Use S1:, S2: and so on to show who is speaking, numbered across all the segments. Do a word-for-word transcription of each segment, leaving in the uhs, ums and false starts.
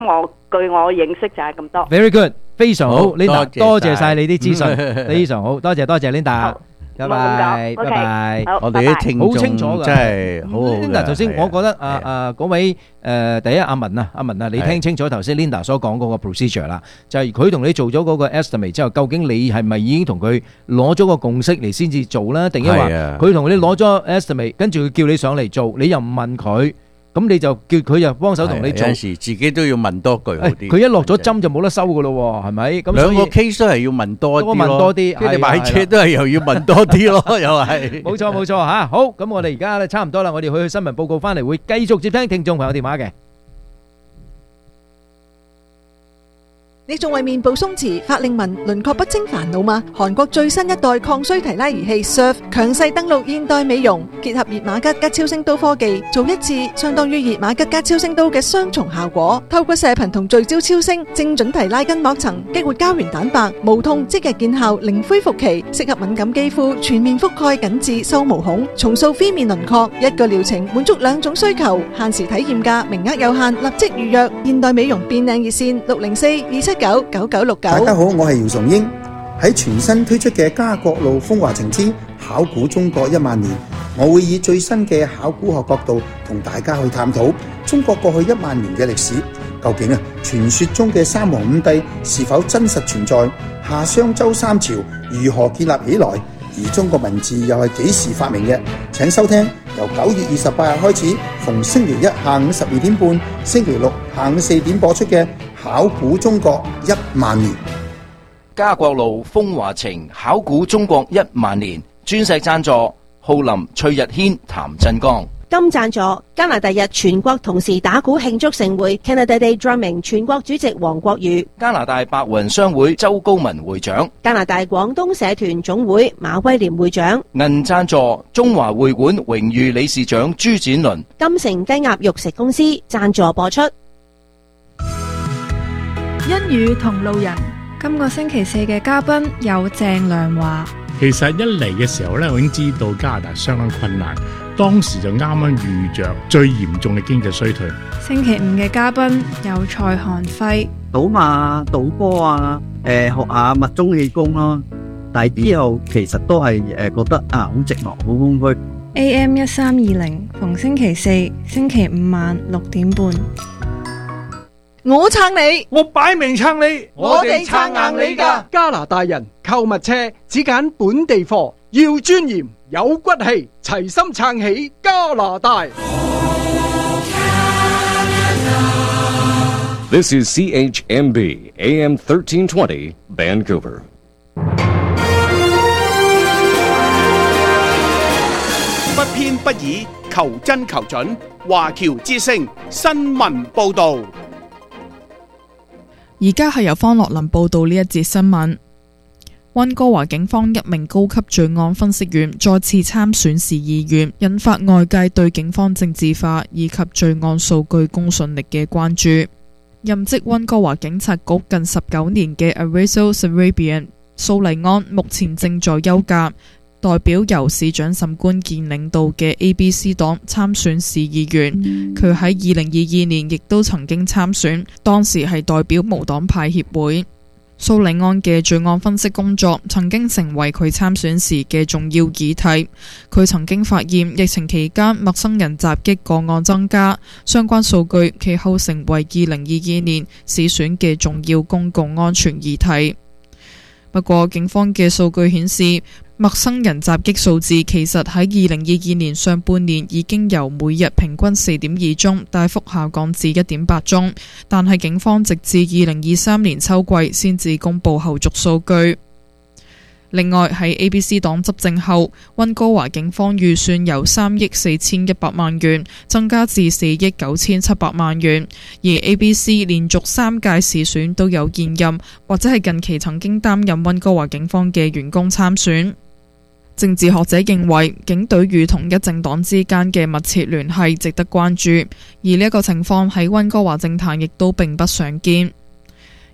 S1: 我據我認識就係咁多。
S2: Very good， 非常好，Linda，多謝晒你啲資訊，
S3: 嗯
S2: 非常好，多謝多謝 Linda。拜拜，拜拜。
S3: 我哋啲聽眾
S2: 好清楚㗎，
S3: 真係好好嘅。
S2: Linda，頭先我覺得啊啊嗰位誒第一阿文啊，阿文啊，你聽清楚頭先 Linda 所講嗰個 procedure 啦，就係佢同你做咗嗰個 estimate 之後，究竟你係咪已經同佢攞咗個共識嚟先至做啦？定係話佢同你攞咗 estimate，跟住佢叫你上嚟做，你又唔問佢？咁你就叫佢又幫手同你做，
S3: 有時自己都要問多句好啲。
S2: 佢一落咗針就冇得收噶咯，係咪？咁
S3: 兩個 case 都係要問多啲咯，
S2: 多問多啲。
S3: 跟住買車都係又要問多啲咯，又係。
S2: 冇錯冇錯嚇，好，咁我哋而家咧差唔多啦，我哋去去新聞報告翻嚟，會繼續接聽聽眾朋友電話嘅。
S4: 你仲為面部鬆弛、法令紋、輪廓不清煩惱嗎？韓國最新一代抗衰提拉儀器 S U R F 強勢登陸現代美容，結合熱瑪吉加超聲刀科技，做一次相當於熱瑪吉加超聲刀嘅雙重效果。透過射頻同聚焦超聲，精準提拉筋膜層，激活膠原蛋白，無痛即日見效，零恢復期，適合敏感肌膚，全面覆蓋緊致收毛孔，重塑非面輪廓。一個療程滿足兩種需求，限時體驗價，名額有限，立即預約。現代美容變靚熱線六零四二七九九九六九。
S5: 大家好，我係姚崇英。喺全新推出嘅家國路風華情之考古中國一萬年，我會以最新嘅考古學角度同大家去探討中國過去一萬年嘅歷史。究竟啊，傳說中嘅三皇五帝是否真實存在？夏商周三朝如何建立起來？而中國文字又係幾時發明嘅？請收聽由九月二十八日開始，逢星期一下午十二點半，星期六下午四點播出嘅考古中國一萬年。
S6: 家國路風華情考古中國一萬年專石贊助浩林、崔日軒、譚振剛。
S7: 金贊助加拿大日全國同時打鼓慶祝盛會 Canada Day Drumming 全國主席黃國宇，
S6: 加拿大白雲商會周高文會長，
S7: 加拿大廣東社團總會馬威廉會長。
S6: 銀贊助中華會館榮譽理事長朱展倫。
S7: 金城雞鴨肉食公司贊助播出。
S8: 欣宇同路人，今個星期四嘅嘉賓有鄭良華。
S9: 其實一嚟嘅時候咧，我已經知道加拿大相當困難，當時就啱啱遇着最嚴重嘅經濟衰退。
S8: 星期五嘅嘉賓有蔡漢輝，
S10: 賭馬、賭波啊，誒、呃、學下密宗氣功咯。但係之後其實都係誒覺得啊好寂寞，好空虛。
S8: A M 一三二零，逢星期四、星期五晚六點半。
S4: 我撐你，
S11: 我擺明撐你，
S4: 我哋撐硬你㗎。
S11: 加拿大人購物車只揀本地貨，要尊嚴有骨氣，齊心撐起加拿大。
S12: This is C H M B A M thirteen twenty Vancouver。
S13: 不偏不倚，求真求準，華僑之聲新聞報導。
S14: 而家係由方樂林報道呢一節新聞。溫哥華警方一名高級罪案分析員再次參選市議員，引發外界對警方政治化以及罪案數據公信力嘅關注。任職溫哥華警察局近十九年嘅 Arizo Sarabian 蘇麗安目前正在休假，代表由市長沈官健領導嘅 A B C 黨參選市議員。佢喺二零二二年亦都曾經參選，當時係代表無黨派協會。蘇里安嘅罪案分析工作曾經成為佢參選時嘅重要議題。佢曾經發現疫情期間陌生人襲擊個案增加，相關數據其後成為二零二二年市選嘅重要公共安全議題。不過警方嘅數據顯示，陌生人襲擊數字其實喺二零二二年上半年已經由每日平均四點二宗大幅下降至一點八宗，但係警方直至二零二三年秋季先至公布後續數據。另外喺 A B C 黨執政後，溫哥華警方預算由三億四千一百萬元增加至四億九千七百萬元，而 A B C 連續三屆市選都有現任或者係近期曾經擔任溫哥華警方嘅員工參選。政治學者認為，警隊與同一政黨之間嘅密切聯繫值得關注，而呢一個情況喺溫哥華政壇亦都並不常見。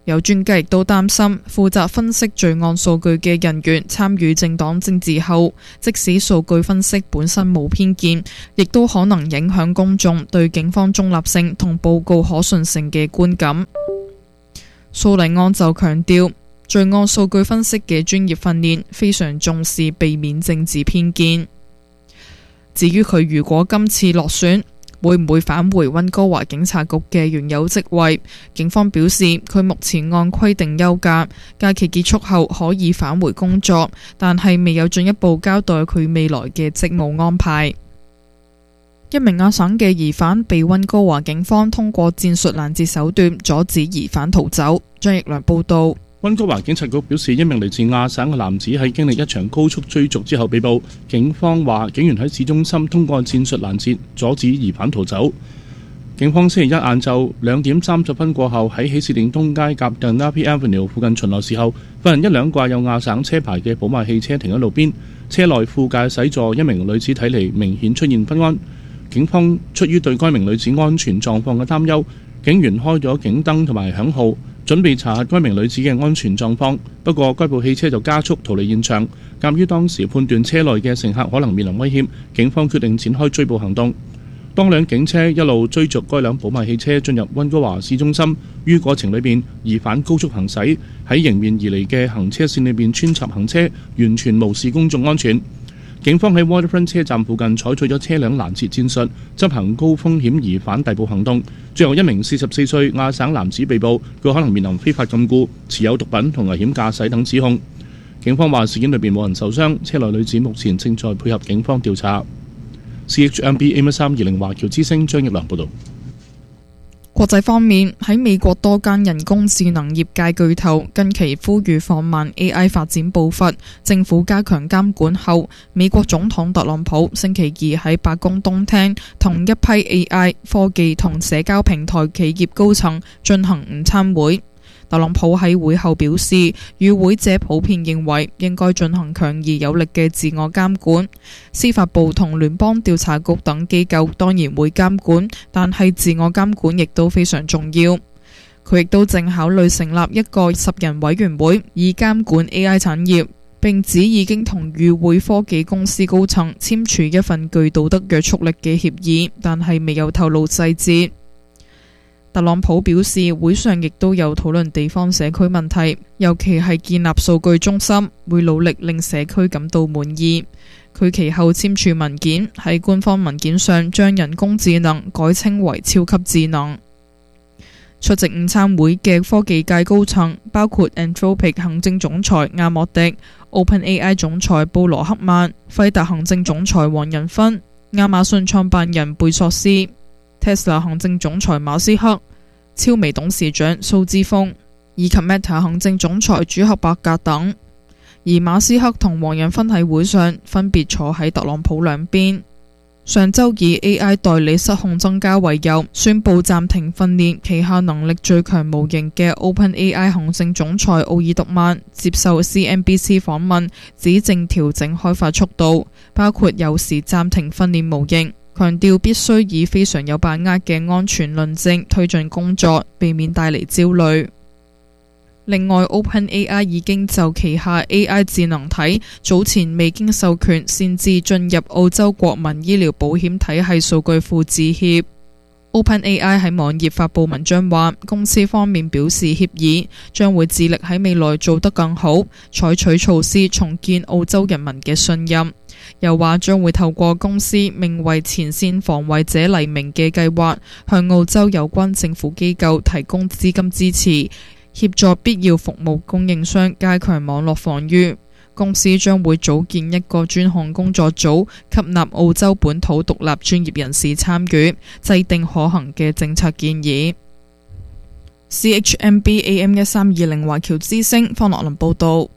S14: 有專家亦都擔心，負責分析罪案數據嘅人員參與政黨政治後，即使數據分析本身冇偏見，亦都可能影響公眾對警方中立性同報告可信性嘅觀感。蘇黎安就強調，罪案數據分析嘅專業訓練非常重視避免政治偏見。至於佢如果今次落選，會唔會返回溫哥華警察局嘅原有職位？警方表示，佢目前按規定休假，假期結束後可以返回工作，但係未有進一步交代佢未來嘅職務安排。一名亞省嘅疑犯被溫哥華警方通過戰術攔截手段阻止疑犯逃走。張奕良報道。
S15: 溫哥華警察局表示，一名嚟自亞省嘅男子喺經歷一場高速追逐之後被捕。警方話，警員喺市中心通過戰術攔截，阻止疑犯逃走。警方星期一晏晝兩點三十分過後，喺喜事甸東街夾近 Napi Avenue 附近巡邏時候，發現一輛掛有亞省車牌嘅寶馬汽車停喺路邊，車內副駕駛座一名女子睇嚟明顯出現不安。警方出於對該名女子安全狀況嘅擔憂，警員開咗警燈同埋響號，準備查核該名女子嘅安全狀況。不過該部汽車就加速逃離現場。鑑於當時判斷車內嘅乘客可能面臨威脅，警方決定展開追捕行動。當輛警車一路追逐該輛寶馬汽車進入溫哥華市中心，於過程裏邊疑犯高速行駛，喺迎面而嚟嘅行車線裏邊穿插行車，完全無視公眾安全。警方喺 Waterfront 車站附近採取咗車輛攔截戰術，執行高風險疑犯逮捕行動。最後一名四十四歲亞省男子被捕，佢可能面臨非法禁錮、持有毒品同危險駕駛等指控。警方話事件裏邊冇人受傷，車內女子目前正在配合警方調查。C H M B A M 三二零華僑之聲張奕良報道。
S14: 國際方面，喺美國多間人工智能業界巨頭近期呼籲放慢 A I 發展步伐，政府加強監管後，美國總統特朗普星期二喺白宮東廳同一批 A I 科技同社交平台企業高層進行午餐會。特朗普喺會後表示，與會者普遍認為應該進行強而有力嘅自我監管。司法部同聯邦調查局等機構當然會監管，但係自我監管亦都非常重要。佢亦都正考慮成立一個十人委員會，以監管 A I 產業，並指已經同與會科技公司高層簽署一份具道德約束力嘅協議，但係未有透露細節。特朗普表示，會上亦都有討論地方社區問題，尤其係建立數據中心，會努力令社區感到滿意。佢其後簽署文件，喺官方文件上將人工智能改稱為超級智能。出席午餐會嘅科技界高層包括 Anthropic 行政總裁阿莫迪、OpenAI 總裁布羅克曼、輝達行政總裁黃仁勳、亞馬遜創辦人貝索斯、Tesla 行政總裁馬斯克、超微董事長蘇之峰以及 Meta 行政總裁朱克伯格等。而馬斯克同黃仁勳喺會上分別坐喺特朗普兩邊。上周以 A I 代理失控增加為由，宣布暫停訓練旗下能力最強模型嘅 OpenAI 行政總裁奧爾特曼接受 C N B C 訪問，指正調整開發速度，包括有時暫停訓練模型，強調必須以非常有把握嘅安全論證推進工作，避免帶嚟焦慮。另外 OpenAI 已經就旗下 A I 智能體早前未經授權擅自進入澳洲國民醫療保險體系數據庫致歉。OpenAI 喺網頁發布文章話，公司方面表示歉意，將會致力喺未來做得更好，採取措施重建澳洲人民嘅信任。又話將會透過公司名為前線防衛者黎明嘅計劃，向澳洲有關政府機構提供資金支持，協助必要服務供應商加強網絡防禦。公司將會組建一個專項工作組，吸納澳洲本土獨立專業人士參與，制定可行嘅政策建議。C H M B A M 一三二零華僑之聲方樂林報道。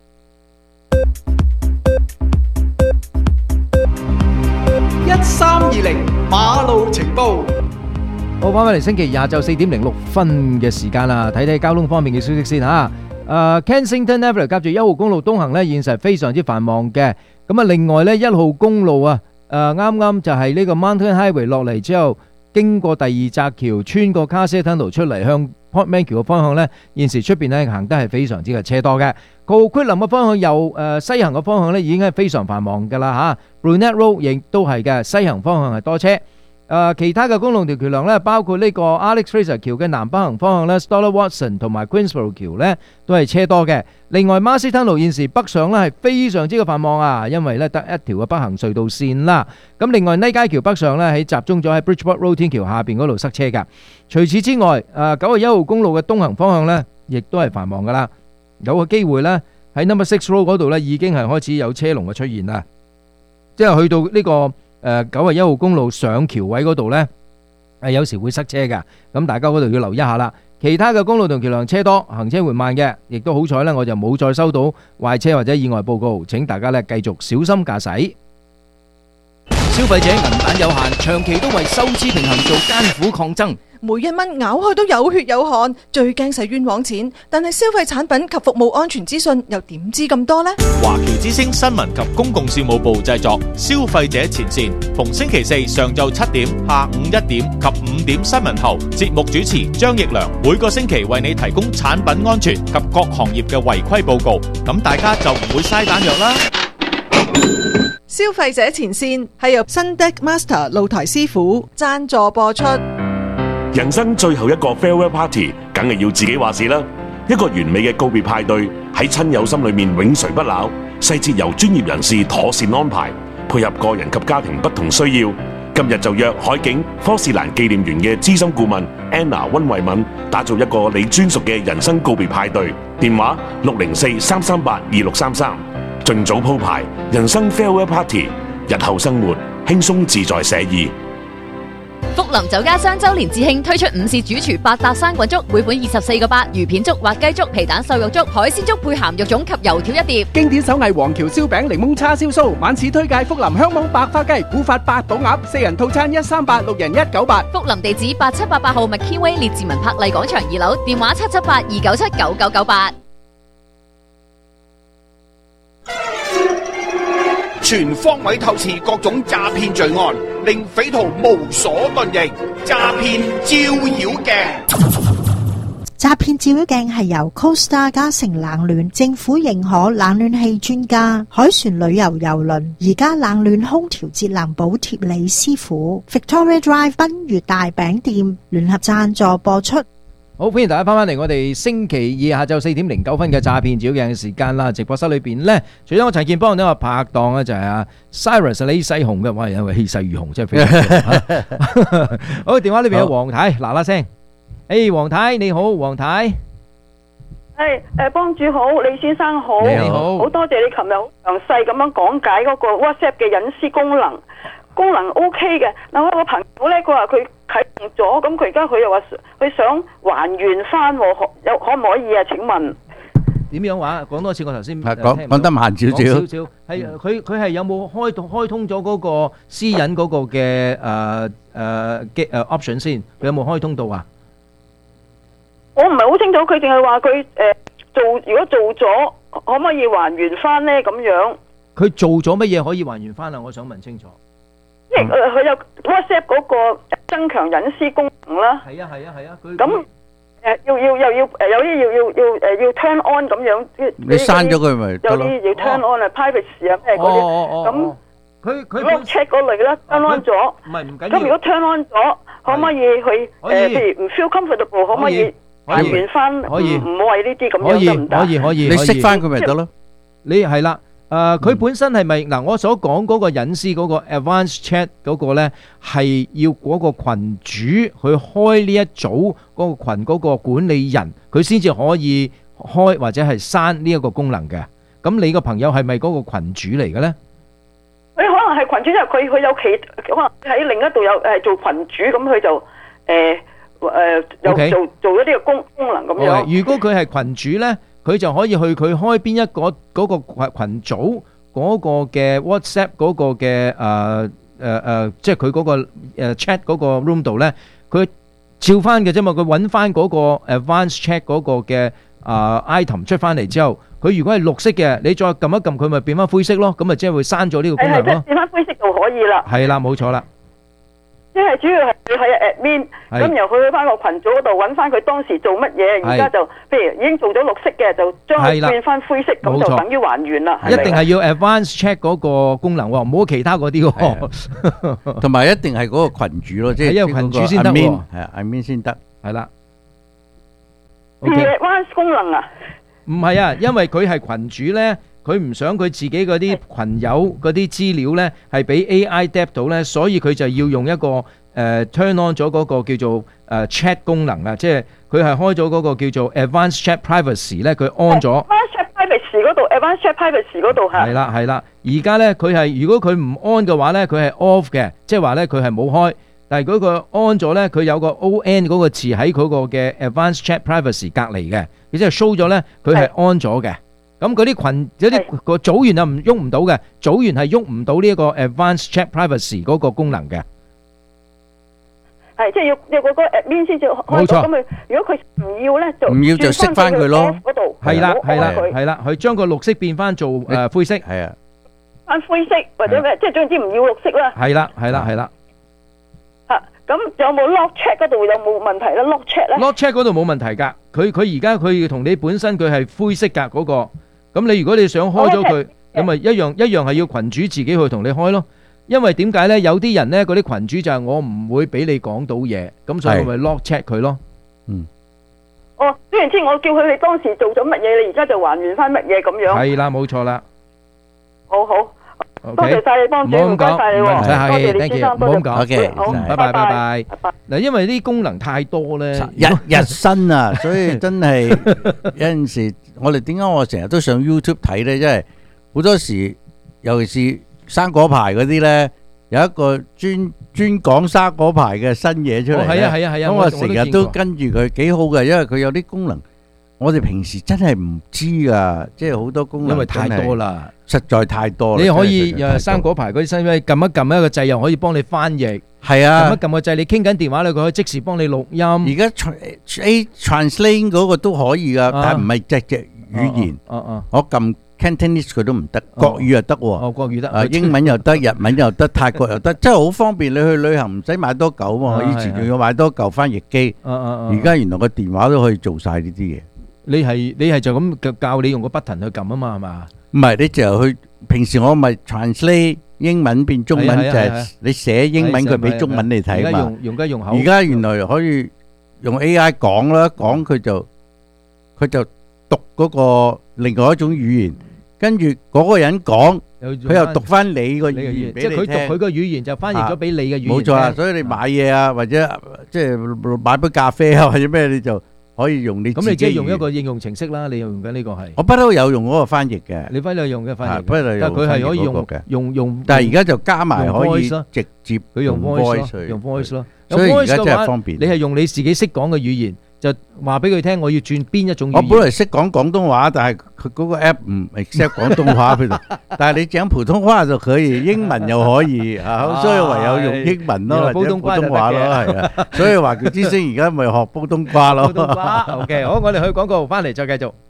S11: 一三二零馬路情報。
S2: 好，翻返嚟星期廿晝四點零六分嘅時間啦，睇睇交通方面嘅消息先吓。誒 Kensington Avenue 夾住一號公路東行呢，現時非常之繁忙嘅。咁啊，另外呢，一號公路啊，誒啱啱就係呢個 Mountain Highway 落嚟之後，經過第二澤橋，穿過 Carsey Tunnel 出嚟向 Portman 橋嘅方向咧，現時出邊咧行得係非常之嘅車多嘅。Coquitlam嘅方向由誒西行嘅方向咧，已經係非常繁忙㗎啦嚇。Brunette Road 亦都係嘅，西行方向係多車。誒其他嘅公路條橋梁咧，包括呢個 Alex Fraser 橋嘅南北行方向咧 ，Stoller Watson 同埋 Queensborough 橋咧都係車多嘅。另外 Marsden 路現時北上咧係非常之嘅繁忙啊，因為咧得一條嘅北行隧道線啦。咁另外呢街橋北上咧喺集中咗喺 Bridgeport Road 天橋下邊嗰度塞車㗎。除此之外，誒九十一號公路嘅東行方向咧，亦都係繁忙㗎啦。有個機會咧喺 Number Six Road 嗰度咧已經係開始有車龍嘅出現啦，即係去到呢個。誒九十一號公路上橋位嗰度呢，誒有時會塞車㗎，咁大家嗰度要留意一下啦。其他嘅公路同橋梁車多，行車緩慢嘅，亦都好彩呢，我就冇再收到壞車或者意外報告。請大家呢繼續小心駕駛。
S6: 消費者銀彈有限，長期都為收支平衡做艱苦抗爭。
S4: 每一蚊咬開都有血有汗，最驚使冤枉錢。但係消費產品及服務安全資訊又點知咁多呢？
S16: 華僑之聲新聞及公共事務部製作，消費者前線，逢星期四上晝七點、下午一點及五點新聞後，節目主持張奕良每個星期為你提供產品安全及各行業嘅違規報告，咁大家就唔會嘥彈藥啦。
S4: 消費者前線係由新 Deck Master 露台師傅贊助播出。
S17: 人生最後一個 farewell party，梗係要自己話事啦。一個完美嘅告別派對喺親友心裏面永垂不朽，細節由專業人士妥善安排，配合個人及家庭不同需要。今日就約海景科士蘭紀念園嘅資深顧問 Anna 溫慧敏，打造一個你專屬嘅人生告別派對。電話六零四三三八二六三三，盡早鋪排人生 farewell party，日後生活輕鬆自在寫意。
S18: 福林酒家雙周年致慶推出午市主廚八搭生滾粥，每款二十四個八，魚片粥、滑雞粥、皮蛋瘦肉粥、海鮮粥配鹹肉粽及油條一碟。
S11: 經典手藝黃橋燒餅、檸檬叉燒酥，晚市推介福林香網白花雞、古法八寶鴨，四人套餐一三八，六人一九八。
S18: 福林地址八七八八號麥堅威列治文柏麗廣場二樓，電話七七八二九七九九九八。
S13: 全方位透視各種詐騙罪案，令匪徒無所遁形。詐騙照妖鏡，
S19: 詐騙照妖鏡係由 Costa 嘉誠冷暖政府認可冷暖氣專家海船旅遊郵輪而家冷暖空調節能補貼李師傅 Victoria Drive 賓悅大餅店聯合贊助播出。
S2: 好，歡迎大家翻返嚟我哋星期二下晝四點零九分嘅詐騙照妖鏡嘅時間啦！直播室裏邊咧，除咗我陳健邦呢個拍檔咧，就係阿 Cyrus 李世雄嘅，哇，因為氣勢如虹，真係非常之好。好，電話裏邊有黃太，嗱嗱聲，誒，黃太你好，黃太，
S1: 誒誒，幫主好，李先生好，
S2: 你好，
S1: 好多謝你琴日好詳細咁樣講解嗰個 WhatsApp 嘅隱私功能，功能 OK 嘅。嗱，我有個朋友咧，佢話佢啟動咗，咁佢而家佢又話佢想還原翻，可有可唔可以啊？請問
S2: 點樣話？講多次，我頭先
S3: 係講講得慢少少。
S2: 少少係佢佢係有冇開開通咗嗰個私隱嗰個嘅誒誒嘅誒 option 先？佢有冇開通到啊？
S1: 我唔係好清楚，佢淨係話佢誒做，如果做咗，可唔可以還原翻咧？咁樣
S2: 佢做咗乜嘢可以還原翻啊？我想問清楚。
S1: 即係誒，佢有 WhatsApp 嗰個增強隱私功能啦。
S2: 係啊係啊係啊，佢
S1: 咁誒要要又要誒有啲要要要誒要 turn on 咁樣。
S3: 你刪咗佢咪得咯？
S1: 有啲要 turn on 啊 privacy 啊咩嗰啲。咁
S2: 佢佢
S1: lock check 嗰類啦 turn on 咗。
S2: 唔係唔緊要。
S1: 咁如果 turn on 咗，可唔可以去誒？譬如唔 feel comfortable，可唔可以還原翻？
S2: 可以。
S1: 唔好為呢啲咁樣得唔得？
S2: 可以可以。
S3: 你熄翻佢咪得咯？
S2: 你係啦。誒，佢本身係咪嗱？我所講嗰個隱私嗰個 advanced chat 嗰個咧，係要嗰個羣主去開呢一組嗰個羣嗰個管理人，佢先至可以開或者係刪呢一個功能嘅。咁你個朋友係咪嗰個羣主嚟嘅咧？
S1: 佢可能係羣主，因為佢佢有其可能喺另一度有誒做羣主，咁佢就誒誒有做做咗呢個功功能咁樣。
S2: 如果佢係羣主咧？佢就可以去佢開邊一個嗰個羣組嗰個嘅 WhatsApp 嗰個嘅誒誒誒，即係佢嗰個誒 chat 嗰個 room 度咧，佢照翻嘅啫嘛。佢揾翻嗰個 advanced chat 嗰個嘅啊 item 出翻嚟之後，佢如果係綠色嘅，你再撳一撳佢咪變翻灰色咯。咁咪即係會刪咗呢個功能咯。
S1: 變翻灰色就可以啦。
S2: 係啦，冇錯啦。
S1: 即即係主要係佢係 admin，咁然後佢去翻個群組嗰度揾翻佢當時做乜嘢，而家就譬如已經做咗綠色嘅，就將佢變翻灰色，咁就等於還原啦。
S2: 一定係要 advance check 嗰個功能喎，唔好其他嗰啲喎。
S3: 同埋一定係嗰個群主咯，即係
S2: 係一個群主先得喎，
S3: 係啊 admin 先得，
S2: 係啦。
S1: advance 功能啊？
S2: 唔係啊，因為佢係群主咧。佢唔想佢自己嗰啲群友嗰啲資料咧係俾 A I 釣到咧，所以佢就要用一個誒、呃、turn on 咗嗰個叫做誒、呃、chat 功能啊，即係佢係開咗嗰個叫做 advanced chat privacy 咧，佢 on 咗。
S1: advanced chat privacy 嗰度 advanced chat privacy 嗰度係。
S2: 係啦係啦，而家咧佢係如果佢唔 on 嘅話咧，佢係 off 嘅，即係話咧佢係冇開。但係如果佢 on 咗咧，佢有個 on 嗰個字喺佢個嘅 advanced chat privacy 隔離嘅，亦即係 show 咗咧佢係 on 咗嘅。咁嗰啲群有啲個組員啊唔喐唔到嘅，組員係喐唔到呢一個 advanced chat privacy 嗰個功能嘅。
S1: 係即係要要嗰個 admin 先至開到。冇錯。咁佢如果佢唔要咧，就
S3: 唔要就熄翻佢咯。
S2: 係啦係啦係啦，佢將個綠色變翻做誒灰色。係啊。
S1: 翻灰色或者咩，即係總之唔要綠色啦。
S2: 係啦係啦係啦。
S1: 嚇！咁有冇 lock check 嗰度有冇問題咧 ？lock check 咧
S2: ？lock check 嗰度冇問題㗎。佢佢而家佢同你本身佢係灰色㗎嗰個。咁你如果你想開咗佢，咁咪一樣一樣係要群主自己去同你開咯。因為點解咧？有啲人咧，嗰啲群主就係我唔會俾你講到嘢，咁所以我咪 lock check 佢咯。嗯。
S1: 哦，雖然之我叫佢你當時做咗乜嘢，你而家就還原翻乜嘢咁樣。
S2: 係啦，冇錯啦。
S1: 好好。多謝晒你幫主，唔該晒你喎。多謝你先生，多謝。
S3: OK，
S1: 好，
S3: 拜
S2: 拜拜拜。嗱，因為啲功能太多咧，
S3: 日日新啊，所以真係有陣時。我哋點解我成日都上 YouTube 睇咧？因為好多時，尤其是生果牌嗰啲咧，有一個專專講生果牌嘅新嘢出嚟咧。
S2: 係啊係啊係啊！
S3: 咁我成日都跟住佢，幾好嘅，因為佢有啲功能，我哋平時真係唔知噶，即係好多功能。
S2: 因為太多啦，
S3: 實在太多啦。
S2: 你可以誒生果牌嗰啲新嘢，撳一撳一個掣，又可以幫你翻譯。
S3: 係啊，
S2: 撳一撳個掣，你傾緊電話咧，佢可以即時幫你錄音。
S3: 而家 A translate 嗰個都可以噶，但係唔係隻隻語言。
S2: 哦哦，
S3: 我撳 Cantonese 佢都唔得，國語又得喎。
S2: 哦，國語得。
S3: 啊，英文又得，日文又得，泰國又得，真係好方便。你去旅行唔使買多嚿喎，以前仲要買多嚿翻譯機。
S2: 啊啊啊！
S3: 而家原來個電話都可以做晒呢啲嘢。
S2: 你係你係就咁教你用個 button 去撳啊嘛，係嘛？
S3: 唔係，你就去平時我咪 translate 英文變中文，就係你寫英文佢俾中文你睇嘛。
S2: 而家用用家用口。
S3: 而家原來可以用 A I 講啦，講佢就佢就讀嗰個另外一種語言，跟住嗰個人講，佢又讀翻你個語言俾你聽。
S2: 即係佢讀佢個語言就翻譯咗俾你嘅語言。
S3: 冇錯啊，所以你買嘢啊，或者即係買杯咖啡啊，或者咩你就。可以用你自己。咁你即係用一個應用程式啦，你用緊呢個係。我不嬲有用嗰個翻譯嘅。
S2: 你不嬲用嘅翻譯。
S3: 不嬲用。
S2: 但係佢係可以用用用。
S3: 但係而家就加埋可以直接
S2: 佢用 voice 用 voice 咯。
S3: 所以而家真係方便。
S2: 你係用你自己識講嘅語言，就話俾佢聽，我要轉邊一種語言。
S3: 我本來識講廣東話，但係佢嗰個 app 唔 accept 廣東話俾佢。但係你講普通話就可以，英文又可以啊，所以唯有用英文咯，或者普通話咯，係啊。所以華僑之聲而家咪學普通話咯。
S2: 普通話 OK， 好，我哋去廣告，翻嚟再繼續。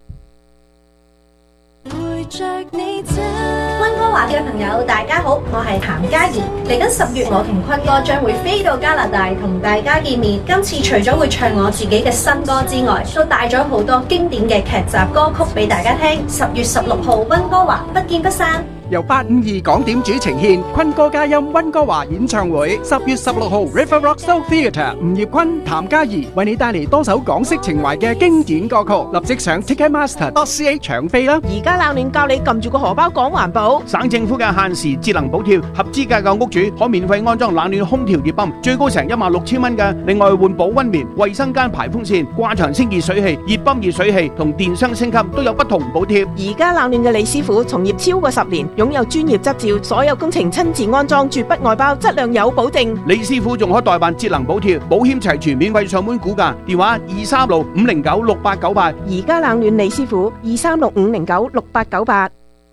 S7: 溫哥華嘅朋友，大家好，我係譚嘉怡。嚟緊十月，我同坤哥將會飛到加拿大同大家見面。今次除咗會唱我自己嘅新歌之外，都帶咗好多經典嘅劇集歌曲俾大家聽。十月十六號，溫哥華不見不散。
S11: 由八五二港點主呈獻坤哥嘉音溫哥華演唱會，十月十六號 River Rock Soul Theatre， 吳業坤、譚嘉怡為你帶嚟多首港式情懷嘅經典歌曲，立即上 Ticketmaster dot C A 搶飛啦！
S20: 而家冷暖教你撳住個荷包講環保，
S13: 省政府嘅限時節能補貼，合資格嘅屋主可免費安裝冷暖空調熱泵，最高成一萬六千蚊嘅。另外換保溫棉、衛生間排風扇、掛牆清熱水器、熱泵熱水器同電箱升級都有不同補貼。
S20: 而家冷暖嘅李師傅從業超過十年，擁有專業執照，所有工程親自安裝，絕不外包，質量有保證。
S13: 李師傅仲可代辦節能補貼，保險齊全，免費上門估價，電話二三六五零九六八九八。
S20: 而家冷暖李師傅二三六五零九六八九八。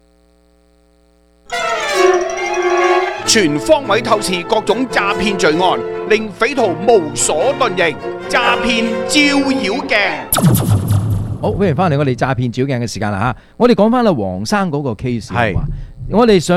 S13: 全方位透視各種詐騙罪案，令匪徒無所遁形。詐騙照妖鏡。
S2: 好，歡迎翻嚟我哋詐騙照鏡嘅時間啦吓，我哋講翻啦黃生嗰個 case 係，我哋想誒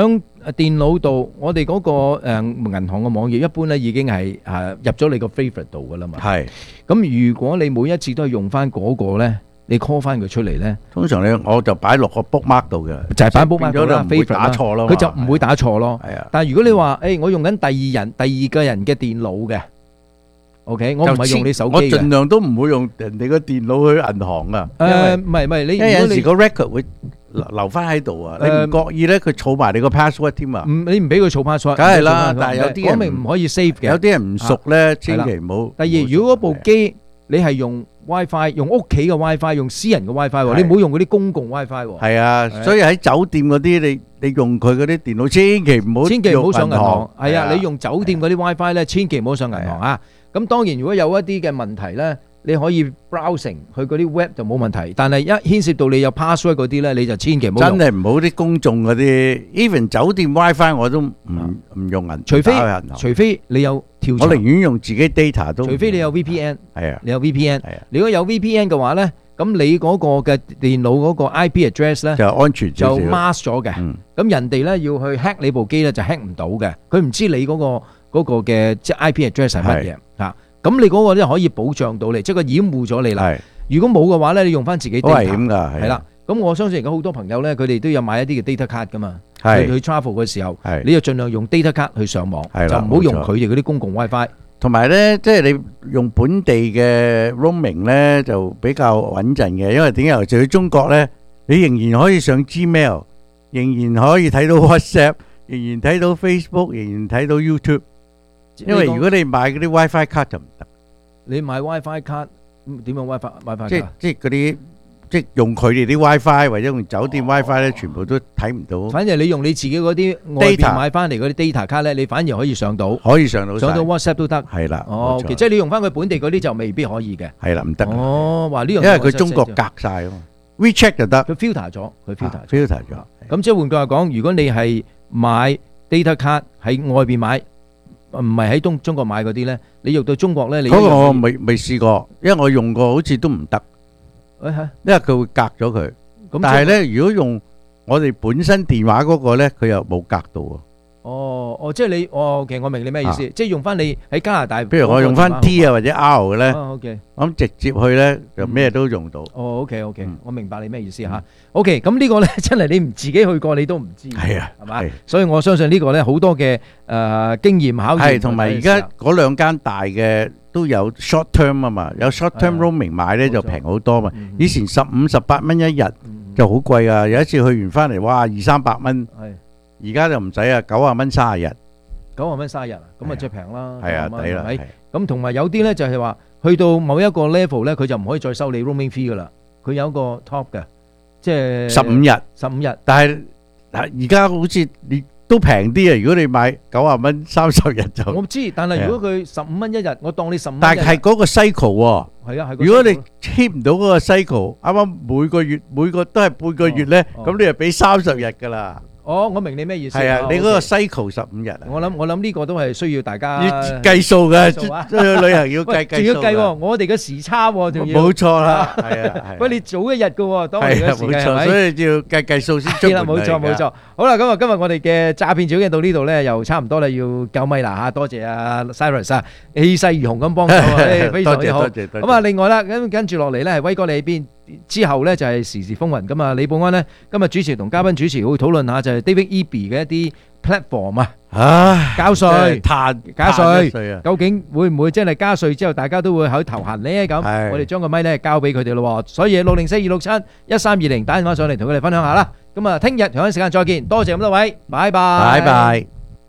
S2: 電腦度，我哋嗰個誒銀行嘅網頁一般咧已經係誒入咗你個 favorite 度噶啦嘛。
S3: 係。
S2: 咁如果你每一次都係用翻嗰個咧，你 call 翻佢出嚟咧，
S3: 通常你我就擺落個 bookmark 度嘅，
S2: 就係擺 bookmark 度啦，
S3: 唔會打錯咯。
S2: 佢就唔會打錯咯。
S3: 係啊。
S2: 但係如果你話誒，我用緊第二人、第二個人嘅電腦嘅。OK，我唔係用你手機嘅，
S3: 我盡量都唔會用人哋個電腦去銀行啊。
S2: 誒，唔係唔係，你
S3: 因為有時個 record 會留翻喺度啊，你唔覺意咧，佢儲埋你個 password 添啊。
S2: 唔，你唔俾佢儲 password，
S3: 梗係啦。但係有啲人
S2: 講明唔可以 save 嘅，
S3: 有啲人唔熟咧，千祈唔好。
S2: 第二，如果嗰部機你係用 WiFi，用屋企嘅 WiFi，用私人嘅 WiFi，你唔好用嗰啲公共 WiFi。
S3: 係啊，所以喺酒店嗰啲，你你用佢嗰啲電腦，千祈唔好，
S2: 千祈唔好上銀行。係啊，
S3: 係啊，
S2: 你用酒店嗰啲 WiFi 咧，千祈唔好上銀行啊。咁當然，如果有一啲嘅問題咧，你可以 browsing 去嗰啲 web 就冇問題。但係一牽涉到你有 password 嗰啲咧，你就千祈唔好用。
S3: 真係唔好啲公眾嗰啲 ，even 酒店 WiFi 我都唔唔用銀，
S2: 除非
S3: 打去銀行
S2: 除非你有跳
S3: 我
S2: 牆，
S3: 寧願用自己 data 都。
S2: 除非你有 V P N，
S3: 係啊，
S2: 你有 V P N。
S3: 係啊，
S2: 如果有 V P N 嘅話咧，咁你嗰個嘅電腦嗰個 I P address 咧
S3: 就安全少
S2: 就
S3: 少
S2: mask 咗嘅。咁人哋咧要去 hack 你部機咧就 hack 唔到嘅，佢唔知你嗰個嗰個嘅即係 I P address 係乜嘢嚇。咁你嗰個咧可以保障到你，即係佢掩護咗你啦。如果冇嘅話咧，你用翻自己 data，
S3: 好危險㗎，係
S2: 係啦。咁我相信而家好多朋友咧，佢哋都有買一啲嘅 data card 噶嘛。
S3: 係
S2: 去去 travel 嘅時候
S3: 係，
S2: 你就盡量用 data card 去上網，
S3: 係啦
S2: 就唔好用
S3: 冇錯
S2: 佢哋嗰啲公共 WiFi。
S3: 同埋咧，即係你用本地嘅 roaming 咧，就比較穩陣嘅，因為點解？尤其去中國咧，你仍然可以上 Gmail，仍然可以睇到 WhatsApp，仍然睇到 Facebook，仍然睇到 YouTube。因為如果你買嗰啲 WiFi 卡就唔得。
S2: 你買 WiFi 卡點用 WiFi WiFi
S3: 即
S2: 卡？
S3: 即嗰啲即用佢哋啲 WiFi 或者用酒店 WiFi 咧，全部都睇唔到。
S2: 反正你用你自己嗰啲外邊買翻嚟嗰啲 data 卡咧，你反而可以上到，
S3: 可以上到晒，
S2: 上到 WhatsApp 都得。
S3: 係啦，
S2: 哦，
S3: 冇錯
S2: 其實即係你用翻佢本地嗰啲就未必可以嘅。
S3: 係啦，唔得。
S2: 哦，話呢樣，
S3: 因為佢中國隔晒啊嘛 ，WeChat 就得。
S2: 佢 filter 咗，佢 filter
S3: filter 咗。
S2: 咁即係換句話講，如果你係買 data 卡喺外邊買，唔係喺東中國買嗰啲咧，你用到中國咧，你
S3: 嗰個我未未試過，因為我用過好似都唔得。
S2: 誒係，
S3: 因為佢會隔咗佢。
S2: 咁
S3: 但係咧，如果用我哋本身電話嗰個咧，佢又冇隔到啊。
S2: 哦哦，即係你，哦，OK，我明你咩意思，即係用翻你喺加拿大，
S3: 譬如我用翻 T 啊或者 R 嘅咧，
S2: 哦，OK，
S3: 咁直接去咧就咩都用到。
S2: 哦，OK OK，我明白你咩意思嚇。OK，咁呢個咧真係你唔自己去過，你都唔知。
S3: 係啊，
S2: 係嘛？所以我相信呢個咧好多嘅誒經驗考驗。
S3: 係，同埋而家嗰兩間大嘅都有 short term 啊嘛，有 short term roaming 買咧就平好多嘛。以前十五十八蚊一日就好貴啊，有一次去完翻嚟，哇，二三百蚊。係。而家就唔使啊，九啊蚊三十日，
S2: 九啊蚊三十日啊，咁啊最平啦，
S3: 係啊，抵啦，
S2: 係咪？咁同埋有啲咧就係話，去到某一個 level 咧，佢就唔可以再收你 roaming fee 噶啦，佢有一個 top 嘅，即係
S3: 十五日，
S2: 十五日。
S3: 但係而家好似你都平啲啊！如果你買九啊蚊三十日就，
S2: 我唔知，但係如果佢十五蚊一日，我當你十五。
S3: 但係係嗰個 cycle 喎，
S2: 係啊係。
S3: 如果你 keep 唔到嗰個 cycle，啱啱每個月每個都係半個月咧，咁你就俾三十日㗎啦。
S2: 哦，我明你咩意思。
S3: 係啊，你嗰個 cycle 十五日啊。
S2: 我諗我諗呢個都係需要大家
S3: 要計數嘅，出去旅行要計計數。
S2: 仲要計喎，我哋嘅時差喎，仲要。
S3: 冇錯啦，係啊，
S2: 喂，你早一日嘅喎，當你嘅時間係咪？
S3: 所以要計計數先出門。
S2: 冇錯冇錯。好啦，咁啊，今日我哋嘅詐騙小經到呢度咧，又差唔多啦，要交咪啦嚇，多謝阿 Cyrus 啊，氣勢如虹咁幫手啊，非常之好。
S3: 多謝多謝。
S2: 咁啊，另外啦，咁跟住落嚟咧，係威哥你喺邊？之後咧就係時事風雲咁啊，李寶安咧今日主持同嘉賓主持會討論下就係 David Eby 嘅一啲 platform 啊，
S3: 唉，
S2: 交稅、
S3: 碳
S2: 加稅，究竟會唔會真係加稅之後大家都會喺頭痕咧？咁我哋將個咪咧交俾佢哋咯，所以六零四二六七一三二零打電話上嚟同佢哋分享下啦。咁啊，聽日同一時間再見，多謝咁多位，拜拜，
S3: 拜拜。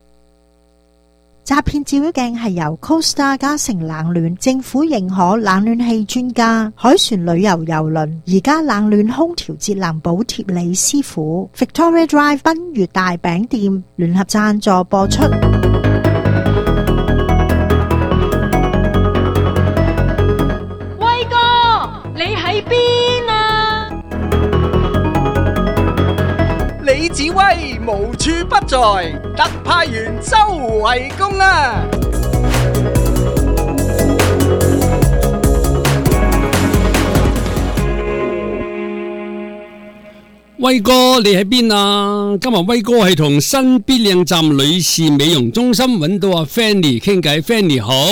S19: 詐騙照妖鏡係由 Costa 嘉誠冷暖政府認可冷暖氣專家海船旅遊郵輪而家冷暖空調節能補貼李師傅 Victoria Drive 賓悅大餅店聯合贊助播出。
S21: 威哥，你喺邊啊？
S11: 李子威無處不在，特派員周圍公啊！
S5: 威哥，你喺邊啊？今日威哥係同新必靚站女士美容中心揾到阿 Fanny 傾偈 ，Fanny 好。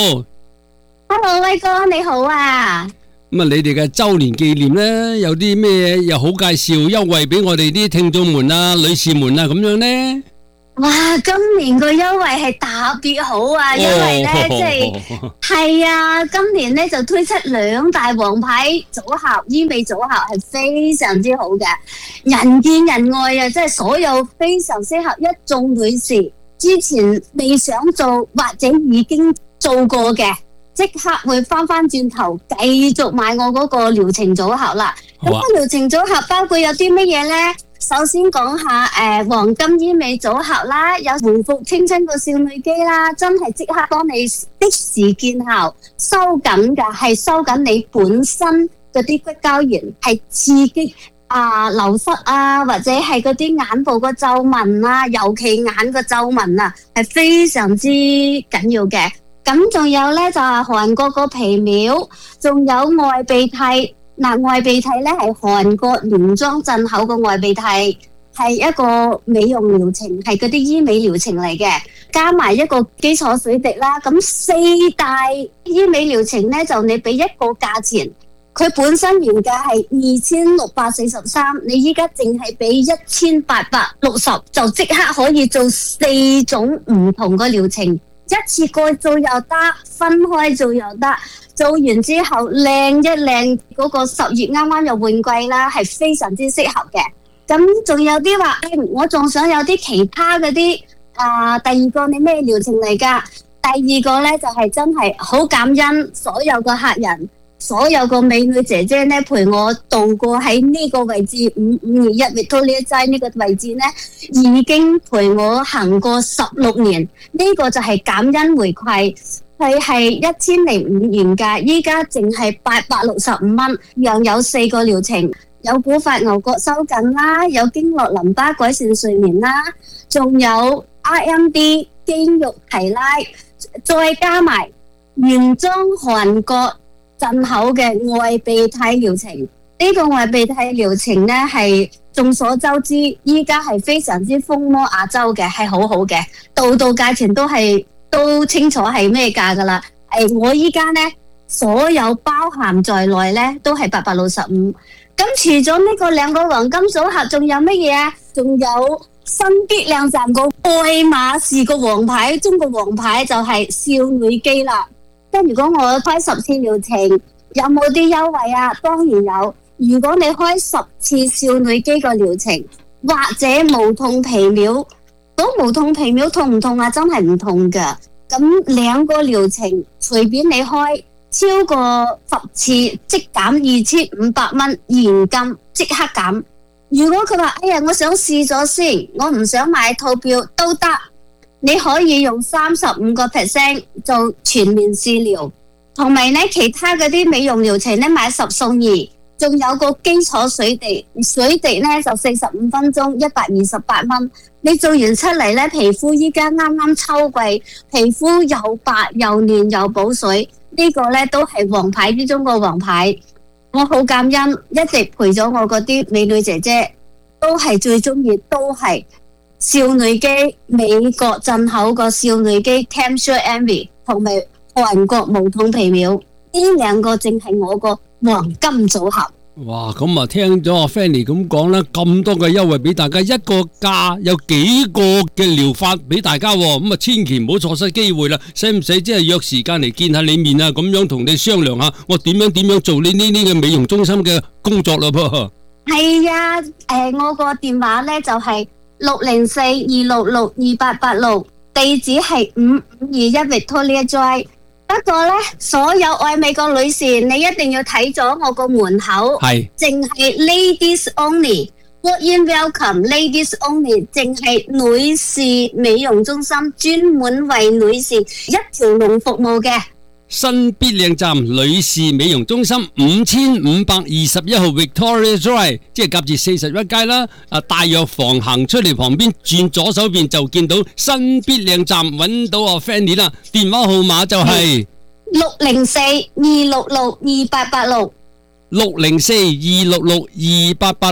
S22: Hello， 威哥你好啊！
S5: 咁啊，你哋嘅周年紀念咧，有啲咩又好介紹優惠俾我哋啲聽眾們啊、女士們啊咁樣咧？
S22: 哇！今年個優惠係特別好啊，因為咧即係係啊，今年咧就推出兩大王牌組合，醫美組合係非常之好嘅，人見人愛啊！即係所有非常適合一眾女士之前未想做或者已經做過嘅，即刻會翻翻轉頭繼續買我嗰個療程組合啦。咁個療程組合包括有啲乜嘢咧？首先講下誒、呃、黃金醫美組合啦，有回復青春個少女肌啦，真係即刻幫你即時見效，收緊㗎，係收緊你本身嗰啲骨膠原，係刺激啊、呃、流失啊，或者係嗰啲眼部個皺紋啊，尤其眼個皺紋啊，係非常之緊要嘅。咁仲有咧就係、是、韓國個皮秒，仲有外鼻涕。嗱，外鼻涕咧係韓國連莊鎮口個外鼻涕，係一個美容療程，係嗰啲醫美療程嚟嘅，加埋一個基礎水滴啦。咁四大醫美療程咧，就你俾一個價錢，佢本身原價係二千六百四十三，你依家淨係俾一千八百六十，就即刻可以做四種唔同嘅療程，一次過做又得，分開做又得。做完之後靚一靚，嗰個十月啱啱又換季啦，係非常之適合嘅。咁仲有啲話，誒，我仲想有啲其他嗰啲啊，第二個你咩療程嚟㗎？第二個咧就係、是、真係好感恩所有個客人，所有個美女姐姐咧陪我度過喺呢個位置五五二一 Victoria 街呢個位置咧，已經陪我行過十六年，呢、這個就係感恩回饋。佢係一千零五原價，依家淨係八百六十五蚊，又有四個療程，有古法牛角收緊啦，有經絡淋巴改善睡眠啦，仲有 R M D 肌肉提拉，再加埋原裝韓國進口嘅外鼻涕療程。呢個外鼻涕療程呢係眾所周知，依家係非常之風靡亞洲嘅，係好好嘅，度度價錢都係。都清楚係咩價噶啦？誒，我依家咧所有包含在內咧都係八百六十五。咁除咗呢個兩個黃金組合，仲有乜嘢啊？仲有新必靚站個愛馬仕個王牌，中國王牌就係少女肌啦。咁如果我開十次療程，有冇啲優惠啊？當然有。如果你開十次少女肌個療程，或者無痛皮秒。咁無痛皮秒痛唔痛啊？真係唔痛噶。咁兩個療程隨便你開，超過十次即減二千五百蚊現金，即刻減。如果佢話哎呀，我想試咗先，我唔想買套票都得，你可以用三十五個 percent 做全面試療，同埋咧其他嗰啲美容療程咧買十送二，仲有個基礎水滴，水滴咧就四十五分鐘，一百二十八蚊。你做完出嚟咧，皮膚依家啱啱秋季，皮膚又白又嫩又補水，呢個咧都係王牌之中個王牌。我好感恩，一直陪咗我嗰啲美女姐姐，都係最中意，都係少女肌，美國進口個少女肌 Camsure Envy 同埋韓國無痛皮秒，呢兩個正係我個黃金組合。
S5: 哇，咁啊聽咗阿 Fanny 咁講啦，咁多嘅優惠俾大家，一個價有幾個嘅療法俾大家，咁啊千祈唔好錯失機會啦！使唔使即係約時間嚟見下你面啊？咁樣同你商量下，我點樣點樣做呢呢呢嘅美容中心嘅工作咯噃？
S22: 係啊，誒、呃，我個電話咧就係六零四二六六二八八六，地址係五五二一 Victoria Drive。不過咧，所有愛美國女士，你一定要睇咗我個門口，係淨係 ladies only，walk in welcome ladies only，淨係女士美容中心，專門為女士一條龍服務嘅。
S5: 新必靚站女士美容中心五千五百二十一號 Victoria Drive， 即係夾住四十一街啦。啊，大藥房行出嚟旁邊轉左手邊就見到新必靚站，揾到阿 Fanny 啦。電話號碼就係
S22: 六零四二六六二八八六，
S5: 六零四二六六二八八六。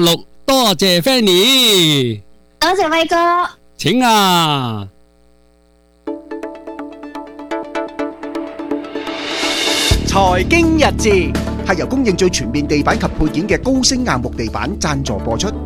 S5: 多謝 Fanny，
S22: 多謝輝哥。
S5: 請啊！
S11: 財經日誌係由供應最全面地板及配件嘅高升硬木地板贊助播出。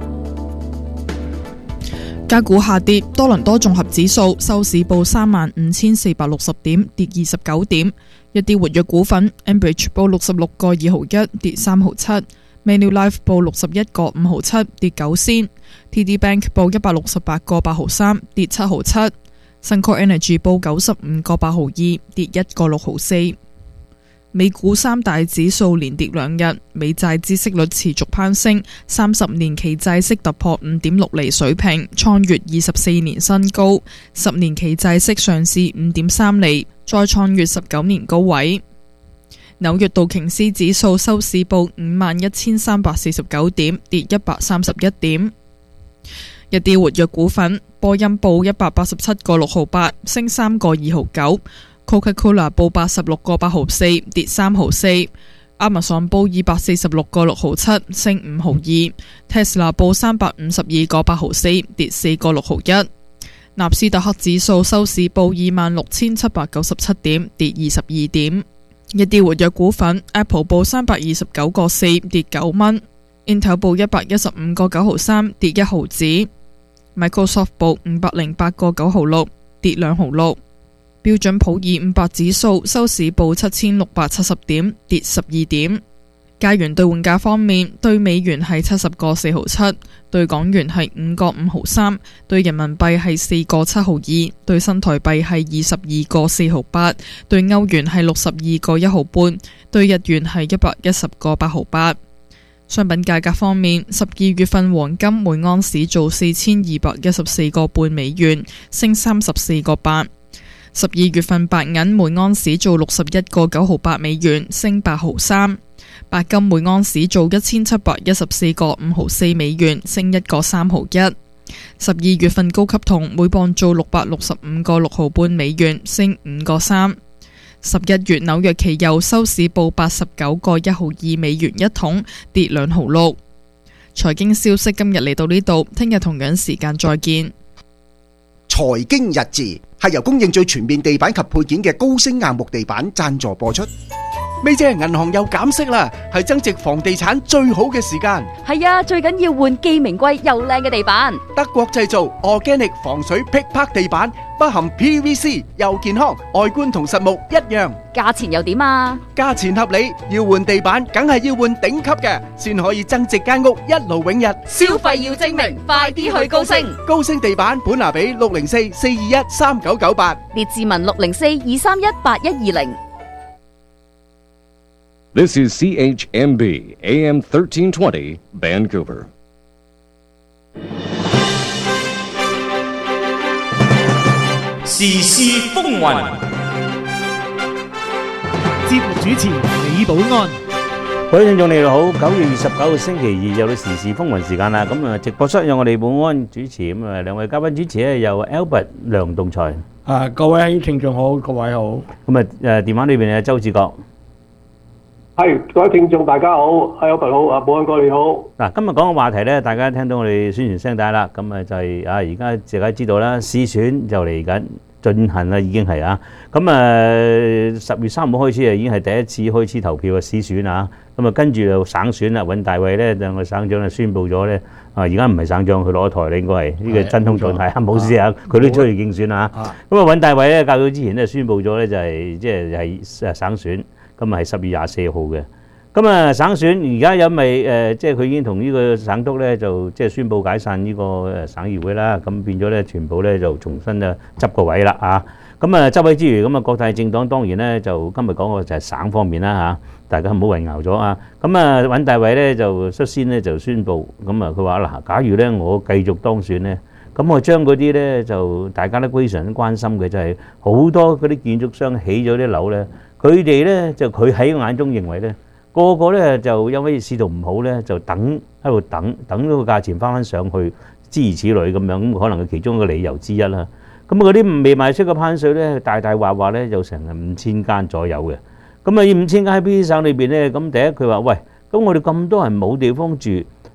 S14: 加股下跌，多倫多綜合指數收市報三萬五千四百六十點，跌二十九點。一啲活躍股份 ，Enbridge 報六十六個二毫一，跌三毫七。Manulife 報六十一個五毫七，跌九仙。T D Bank 報一百六十八個八毫三，跌七毫七。Suncor Energy 報九十五個八毫二，跌一個六毫四。美股三大指數連跌兩日，美債孳息率持續攀升，三十年期債息突破五點六厘水平，創越二十四年新高。十年期債息上試五點三厘，再創越十九年高位。紐約道瓊斯指數收市報五萬一千三百四十九點，跌一百三十一點。一啲活躍股份，波音報一百八十七個六毫八，升三個二毫九。Coca-Cola 報八十六個八毫四，跌三毫四。Amazon 報二百四十六個六毫七，升五毫二。Tesla 報三百五十二個八毫四，跌四個六毫一。納斯達克指數收市報二萬六千七百九十七點，跌二十二點。一啲活躍股份 ，Apple 報三百二十九個四，跌九蚊。Intel 報一百一十五個九毫三，跌一毫子。Microsoft 報五百零八個九毫六，跌兩毫六。標準普爾五百指數收市報七千六百七十點，跌十二點。加元兌換價方面，對美元係七十個四毫七，對港元係五個五毫三，對人民幣係四個七毫二，對新台幣係二十二個四毫八，對歐元係六十二個一毫半，對日元係一百一十個八毫八。商品價格方面，十二月份黃金每盎司做四千二百一十四個半美元，升三十四個八。十二月份白銀每盎司做六十一個九毫八美元，升八毫三。白金每盎司做一千七百一十四個五毫四美元，升一個三毫一。十二月份高級銅每磅做六百六十五個六毫半美元，升五個三。十一月紐約期油收市報八十九個一毫二美元一桶，跌兩毫六。財經消息今日嚟到呢度，聽日同樣時間再見。
S11: 財經日誌係由供應最全面地板及配件嘅高升硬木地板贊助播出。
S9: 咪姐，銀行又減息啦，係增值房地產最好嘅時間。
S18: 係啊，最緊要換既名貴又靚嘅地板。
S9: 德國製造 Organic 防水劈拍地板，不含 P V C， 又健康，外觀同實木一樣。
S18: 價錢又點啊？
S9: 價錢合理，要換地板梗係要換頂級嘅，先可以增值間屋一勞永逸。
S18: 消費要精明，快啲去高升。
S9: 高升地板本拿比六零四四二一三九九八，
S18: 列治文六零四二三一八一二零。
S12: This is C H M B A M thirteen twenty Vancouver.
S10: 時事風雲，
S23: 節目主持李寶安。
S3: 各位聽眾你哋好，九月二十九號星期二又到時事風雲時間啦。咁啊，直播室有我哋寶安主持，咁啊兩位嘉賓主持咧有 Albert 梁棟才。
S24: 啊，各位聽眾好，各位好。
S3: 咁啊誒電話裏邊有周志國。
S25: 係，各位聽眾大家好，係 Albert好，啊寶安哥你好。
S3: 嗱，今日講嘅話題咧，大家聽到我哋宣傳聲帶啦，咁啊就係啊而家大家知道啦，市選就嚟緊進行啦，已經係啊，咁啊十月三號開始啊，已經係第一次開始投票嘅市選啊，咁啊跟住就省選啦，尹大衛咧兩個省長就宣佈咗咧，啊而家唔係省長，佢攞台咧應該係呢個真空狀態啊，冇事啊，佢都出去競選啊，咁啊尹大衛咧較早之前咧宣佈咗咧就係即係係省選。咁啊係十月廿四號嘅，咁啊省選而家因為誒即係佢已經同呢個省督咧就即係宣佈解散呢個誒省議會啦，咁變咗咧全部咧就重新啊執個位啦啊，咁啊執位之餘，咁啊各大政黨當然咧就今日講個就係省方面啦嚇，大家唔好混淆咗啊，咁啊尹大衛咧就率先咧就宣佈，咁啊佢話嗱，假如咧我繼續當選咧，咁我將嗰啲咧就大家都非常之關心嘅就係好多嗰啲建築商起咗啲樓咧。佢哋咧就佢喺眼中認為咧，個個咧就因為市道唔好咧，就等喺度等等到個價錢翻翻上去，諸如此類咁樣，咁可能係其中一個理由之一啦。咁嗰啲未賣出嘅攀稅咧，大大話話咧就成五千間左右嘅。咁啊，五千間喺邊啲省裏邊咧？咁第一佢話喂，咁我哋咁多人冇地方住，誒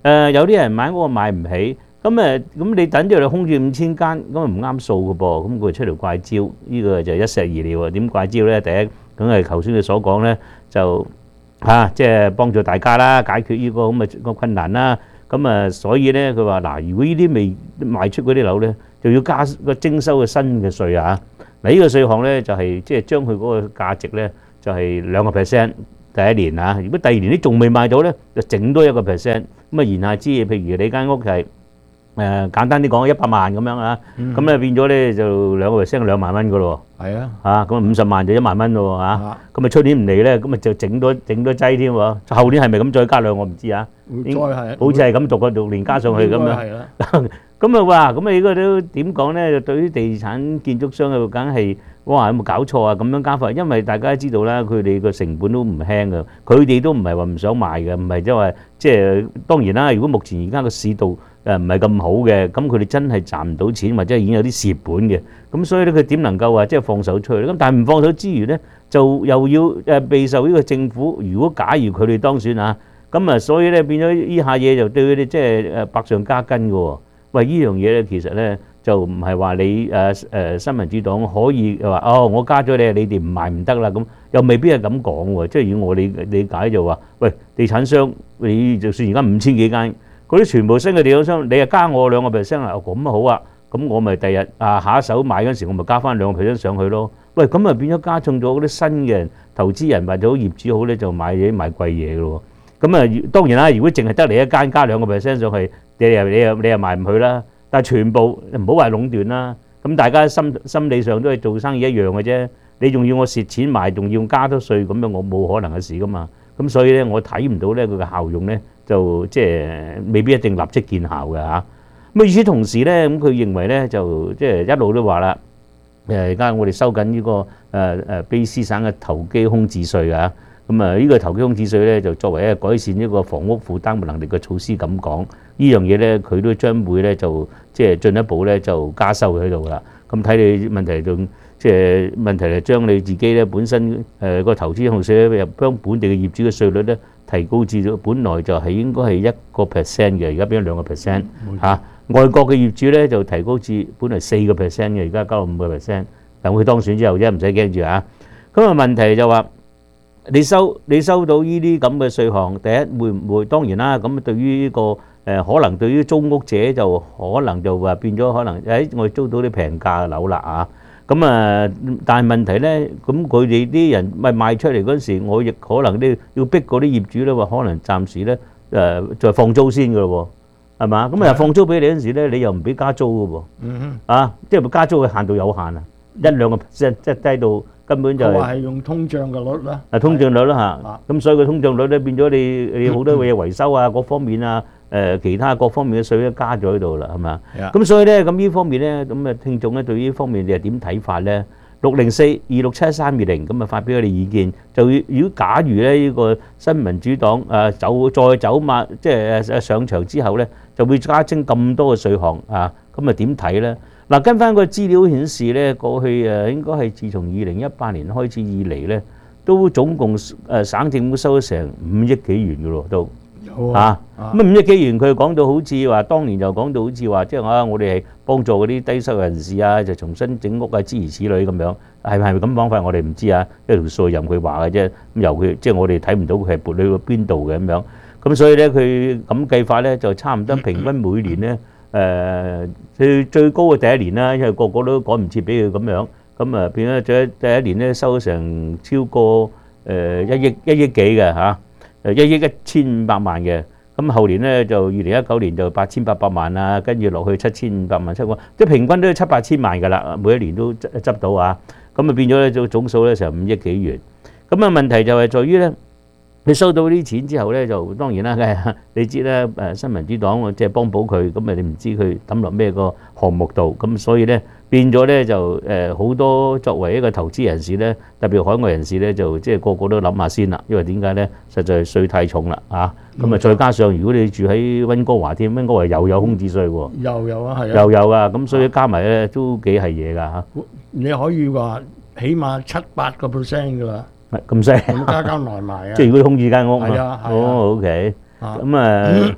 S4: 誒有啲人買屋買唔起，咁誒咁你等住你空住五千間，咁啊唔啱數嘅噃，咁佢出條怪招，呢個就一石二鳥啊！點怪招咧？第一，梗係頭先你所講咧，就嚇即係幫助大家啦，解決呢個咁嘅個困難啦。咁啊，所以咧佢話嗱，如果呢啲未賣出嗰啲樓咧，就要加個徵收嘅新嘅稅啊！嗱，呢個稅項咧就係即係將佢嗰個價值咧就係兩個 percent 第一年啊。如果第二年你仲未賣到咧，就整多一個 percent。咁啊，言下之意，譬如你間屋係誒簡單啲講一百萬咁樣啊，咁啊變咗咧就兩個 percent 兩萬蚊噶咯喎。係啊，嚇咁啊五十萬就一萬蚊咯喎嚇。咁啊出年唔嚟咧，咁啊就整多整多劑添喎。後年係咪咁再加兩我唔知啊。
S24: 再係，
S4: 好似係咁逐個逐年加上去咁樣。係啦。咁啊哇，咁啊呢個都點講咧？對於地產建築商啊，梗係哇有冇搞錯啊？咁樣加法，因為大家都知道啦，佢哋個成本都唔輕噶，佢哋都唔係話唔想賣嘅，唔係即係話即係當然啦。如果目前而家個市道誒唔係咁好嘅，咁佢哋真係賺唔到錢，或者已經有啲蝕本嘅，咁所以咧佢點能夠話即係放手出去咧？咁但係唔放手之餘咧，就又要誒備受呢個政府。如果假如佢哋當選啊，咁啊所以咧變咗呢下嘢就對佢哋即係誒百上加斤嘅喎。喂，呢樣嘢咧，其實咧就唔係話你誒誒新民主黨可以話哦，我加咗你，你哋唔賣唔得啦，咁又未必係咁講喎。即係如果我理理解就話，喂，地產商你就算而家五千幾間，嗰啲全部新嘅地產商，你係加我兩個 percent 啊，咁啊好啊，咁我咪第日啊下一手買嗰陣時，我咪加翻兩個 percent 上去咯。喂，咁啊變咗加重咗嗰啲新嘅人投資人或者業主好咧，就買嘢買貴嘢嘅咯。咁啊當然啦，如果淨係得你一間加兩個 percent 上去，你又你又你又賣唔去啦，但係全部唔好話壟斷啦，咁大家心心理上都係做生意一樣嘅啫。你仲要我蝕錢賣，仲要加多稅，咁樣我冇可能嘅事噶嘛。咁所以咧，我睇唔到咧佢嘅效用咧，就即係未必一定立即見效嘅嚇。咁與此同時咧，咁佢認為咧就即係一路都話啦，誒而家我哋收緊呢個誒誒卑詩省嘅投機空置稅啊。咁啊，呢個投機空置稅咧，就作為一個改善呢個房屋負擔能力嘅措施咁講，呢樣嘢咧，佢都將會咧就即係進一步咧就加收喺度啦。咁睇你問題仲即係問題係將你自己咧本身誒個投資控稅咧，又將本地嘅業主嘅稅率咧提高至到本來就係應該係一個 percent 嘅，而家變咗兩個 percent 嚇。外國嘅業主咧就提高至本來四個 percent 嘅，而家加到五個 percent。等佢當選之後啫，唔使驚住嚇。咁啊問題就話。你收你收到呢啲咁嘅稅項，第一會唔會當然啦？咁對於呢個誒可能對於租屋者就可能就話變咗可能誒我哋租到啲平價嘅樓啦啊！咁啊，但係問題咧，咁佢哋啲人咪賣出嚟嗰陣時，我亦可能都要逼嗰啲業主咧話，可能暫時咧誒就放租先㗎咯喎，係嘛？咁啊放租俾你嗰陣時咧，你又唔俾加租㗎喎，
S24: 嗯
S4: 啊，即係加租嘅限度有限啊，一兩個 percent 即係低到。根本就係
S24: 話係用通脹嘅率啦，
S4: 啊通脹率啦嚇，咁所以個通脹率咧變咗你你好多嘢維修啊各方面啊誒其他各方面嘅稅都加咗喺度啦係嘛？咁所以咧咁呢方面咧咁啊聽眾咧對呢方面你係點睇法咧？六零四二六七三二零咁啊發表你意見，就如果假如咧呢個新民主黨誒走再走馬即係誒上場之後咧，就會加徵咁多嘅稅項啊，咁啊點睇咧？嗱，跟翻個資料顯示咧，過去誒應該係自從二零一八年開始以嚟咧，都總共誒省政府收咗成五億幾元嘅咯，都嚇咁五億幾元，佢講到好似話，當年就講到好似話，即係啊，我哋係幫助嗰啲低收入人士啊，就重新整屋啊，諸如此類咁樣，係咪係咪咁講法？我哋唔知啊，一條數任佢話嘅啫，咁由佢即係我哋睇唔到佢係撥去邊度嘅咁樣，咁所以咧佢咁計法咧就差唔多平均每年咧。誒最最高嘅第一年啦，因為個個都趕唔切俾佢咁樣，咁啊變咗最第一年咧收成超過誒一億一億幾嘅嚇，誒一億一千五百萬嘅，咁後年咧就二零一九年就八千八百萬啊，跟住落去七千五百萬七個，即係平均都七八千萬㗎啦，每一年都執執到啊，咁啊變咗咧總總數咧成五億幾元，咁啊問題就係在於咧。你收到啲錢之後咧，就當然啦，梗係你知啦，誒新民主黨即係幫補佢，咁啊你唔知佢抌落咩個項目度，咁所以咧變咗咧就誒好多作為一個投資人士咧，特別海外人士咧，就即係個個都諗下先啦，因為點解咧？實在稅太重啦嚇，咁啊再加上如果你住喺溫哥華添，溫哥華又有空置稅喎，
S24: 又有啊，係啊，
S4: 又有啊，咁所以加埋咧都幾係嘢㗎嚇。
S24: 你可以話起碼七八個 percent 㗎啦。
S4: 咁犀利，
S24: 咁加加埋埋啊！
S4: 即係如果空置間屋，
S24: 係啊，
S4: 哦 OK，咁啊，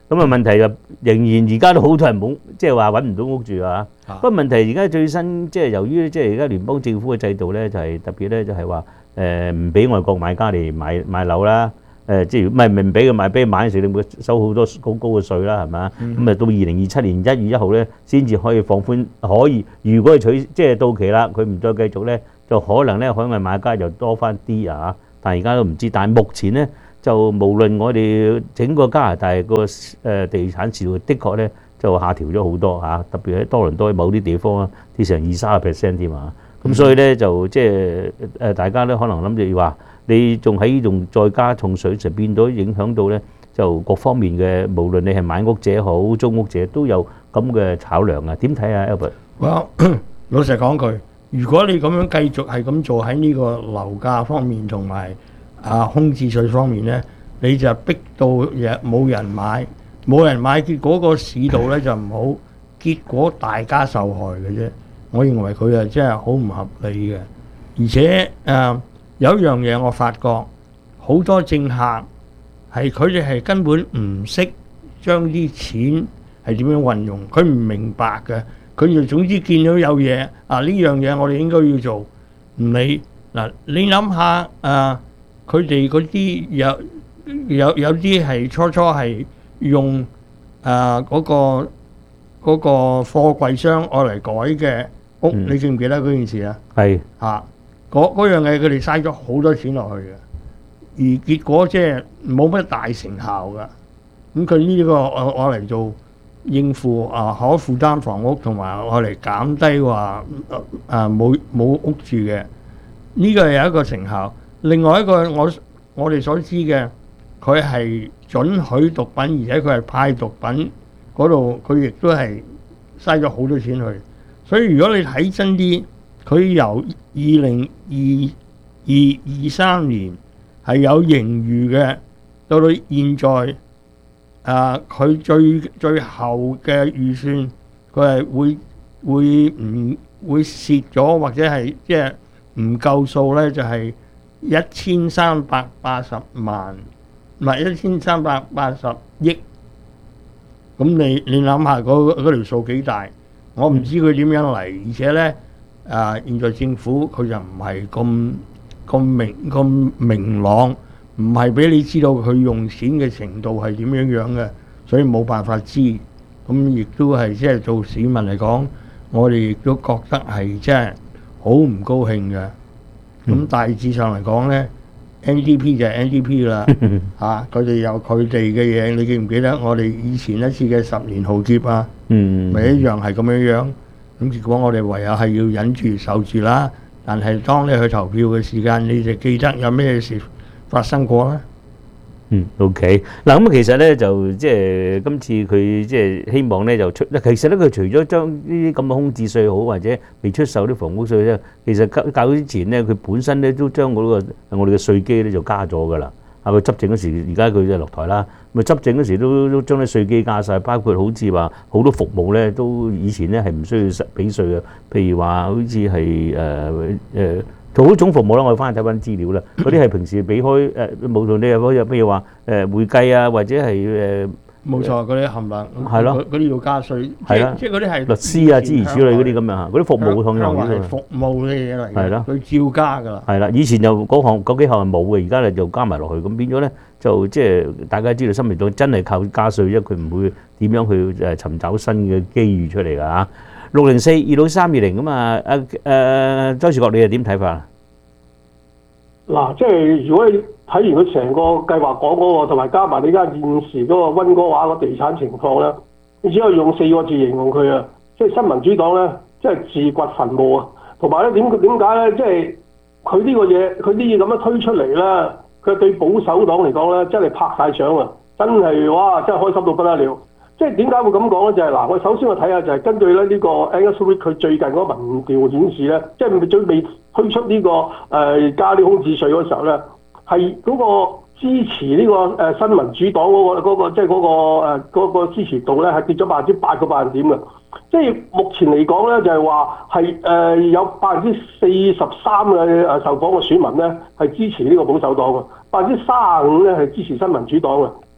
S4: 咁啊問題就仍然而家都好多人冇，即係話揾唔到屋住啊。不過問題而家最新即係由於即係而家聯邦政府嘅制度咧，就係特別咧就係話誒唔俾外國買家嚟買買樓啦。誒即係唔係唔俾佢買，俾佢買嘅時候你會收好多好高嘅稅啦，係嘛？咁啊到二零二七年一月一號咧，先至可以放寬，可以如果佢取即係到期啦，佢唔再繼續咧，就可能咧海外買家又多翻啲啊。但係而家都唔知，但係目前咧就無論我哋整個加拿大個誒地產市道，的確咧就下調咗好多嚇，特別喺多倫多某啲地方啊，跌成二三十 percent 添啊。咁所以咧就即係誒大家咧可能諗住話。你仲喺仲再加重稅，就變到影響到咧，就各方面嘅，無論你係買屋者好、租屋者都有咁嘅考量啊。點睇啊 Albert？
S24: 哇，老實講句，如果你咁樣繼續係咁做喺呢個樓價方面同埋啊空置稅方面咧，你就逼到嘢冇人買，冇人買，結果個市道咧就唔好，結果大家受害嘅啫。我認為佢係真係好唔合理嘅，而且誒。啊有一樣嘢我發覺，好多政客係佢哋係根本唔識將啲錢係點樣運用，佢唔明白嘅，佢就總之見到有嘢啊呢樣嘢我哋應該要做，唔理嗱你諗下啊，佢哋嗰啲有有有啲係初初係用啊嗰個嗰個貨櫃箱愛嚟改嘅屋，
S4: 嗯、
S24: 你記唔記得嗰件事啊？
S4: 係
S24: 嚇。嗰嗰樣嘢佢哋嘥咗好多錢落去嘅，而結果即係冇乜大成效㗎。咁佢呢個我我嚟做應付啊可負擔房屋，同埋我嚟減低話啊冇冇屋住嘅，呢個係有一個成效。另外一個我我哋所知嘅，佢係准許毒品，而且佢係派毒品嗰度，佢亦都係嘥咗好多錢去。所以如果你睇真啲，佢由二零二二二三年係有盈餘嘅，到到現在，啊佢最最後嘅預算，佢係會會唔會蝕咗，或者係即係唔夠數咧？就係一千三百八十萬，唔係一千三百八十億。咁你你諗下嗰嗰條數幾大？我唔知佢點樣嚟，而且咧。啊！現在政府佢就唔係咁咁明咁明朗，唔係俾你知道佢用錢嘅程度係點樣樣嘅，所以冇辦法知。咁亦都係即係做市民嚟講，我哋亦都覺得係即係好唔高興嘅。咁大致上嚟講咧 ，N D P 就係 N D P 啦，嚇佢哋有佢哋嘅嘢。你記唔記得我哋以前一次嘅十年浩劫啊？
S4: 嗯，
S24: 咪一樣係咁樣樣。咁結果我哋唯有係要忍住受住啦。但係當你去投票嘅時間，你就記得有咩事發生過啦。
S4: 嗯 ，OK。嗱咁其實咧就即係今次佢即係希望咧就出，其實咧佢除咗將呢啲咁嘅空置稅好或者未出售啲房屋稅咧，其實較較之前咧佢本身咧都將嗰個我哋嘅稅基咧就加咗㗎啦。啊，佢執政嗰時，而家佢就落台啦。咪執政嗰時都都將啲稅基加曬，包括好似話好多服務咧，都以前咧係唔需要俾稅嘅。譬如話好似係誒誒做好種服務啦，我哋翻去睇翻資料啦。嗰啲係平時俾開誒無論你有嗰譬如話誒會計啊，或者係誒
S24: 冇錯，嗰啲冚唪唥
S4: 係咯，
S24: 嗰啲要加稅，
S4: 係啦，
S24: 即係嗰啲係
S4: 律師啊諸如此類嗰啲咁樣嚇，嗰啲服務同樣
S24: 係服務嘅嘢嚟嘅，
S4: 係咯，
S24: 佢照加㗎啦。
S4: 係啦，以前就嗰項嗰幾項係冇嘅，而家咧就加埋落去，咁變咗咧就即係大家知道，新民黨真係靠加稅啫，佢唔會點樣去誒尋找新嘅機遇出嚟㗎嚇。六零四二六三二零咁啊，誒誒周樹國你係點睇法啊？
S25: 嗱，即係如果你睇完佢成個計劃講嗰個，同埋加埋你而家現時嗰個溫哥華個地產情況咧，你只可以用四個字形容佢啊，即係新民主黨咧，即係自掘墳墓啊！同埋咧點點解咧？即係佢呢個嘢，佢啲嘢咁樣推出嚟咧，佢對保守黨嚟講咧，真係拍晒掌啊！真係哇，真係開心到不得了！即係點解會咁講咧？就係、是、嗱，我首先我睇下就係根據咧呢個 Angus Reid 佢最近嗰個民調顯示咧，即係最未推出呢、這個誒、呃、加啲空置稅嗰時候咧，係嗰個支持呢、這個誒、呃、新民主黨嗰、那個嗰、那個即係嗰個誒、呃那個、支持度咧係跌咗百分之八個百分點嘅。即係目前嚟講咧，就係話係誒有百分之四十三嘅誒受訪嘅選民咧係支持呢個保守黨嘅，百分之三十五咧係支持新民主黨嘅。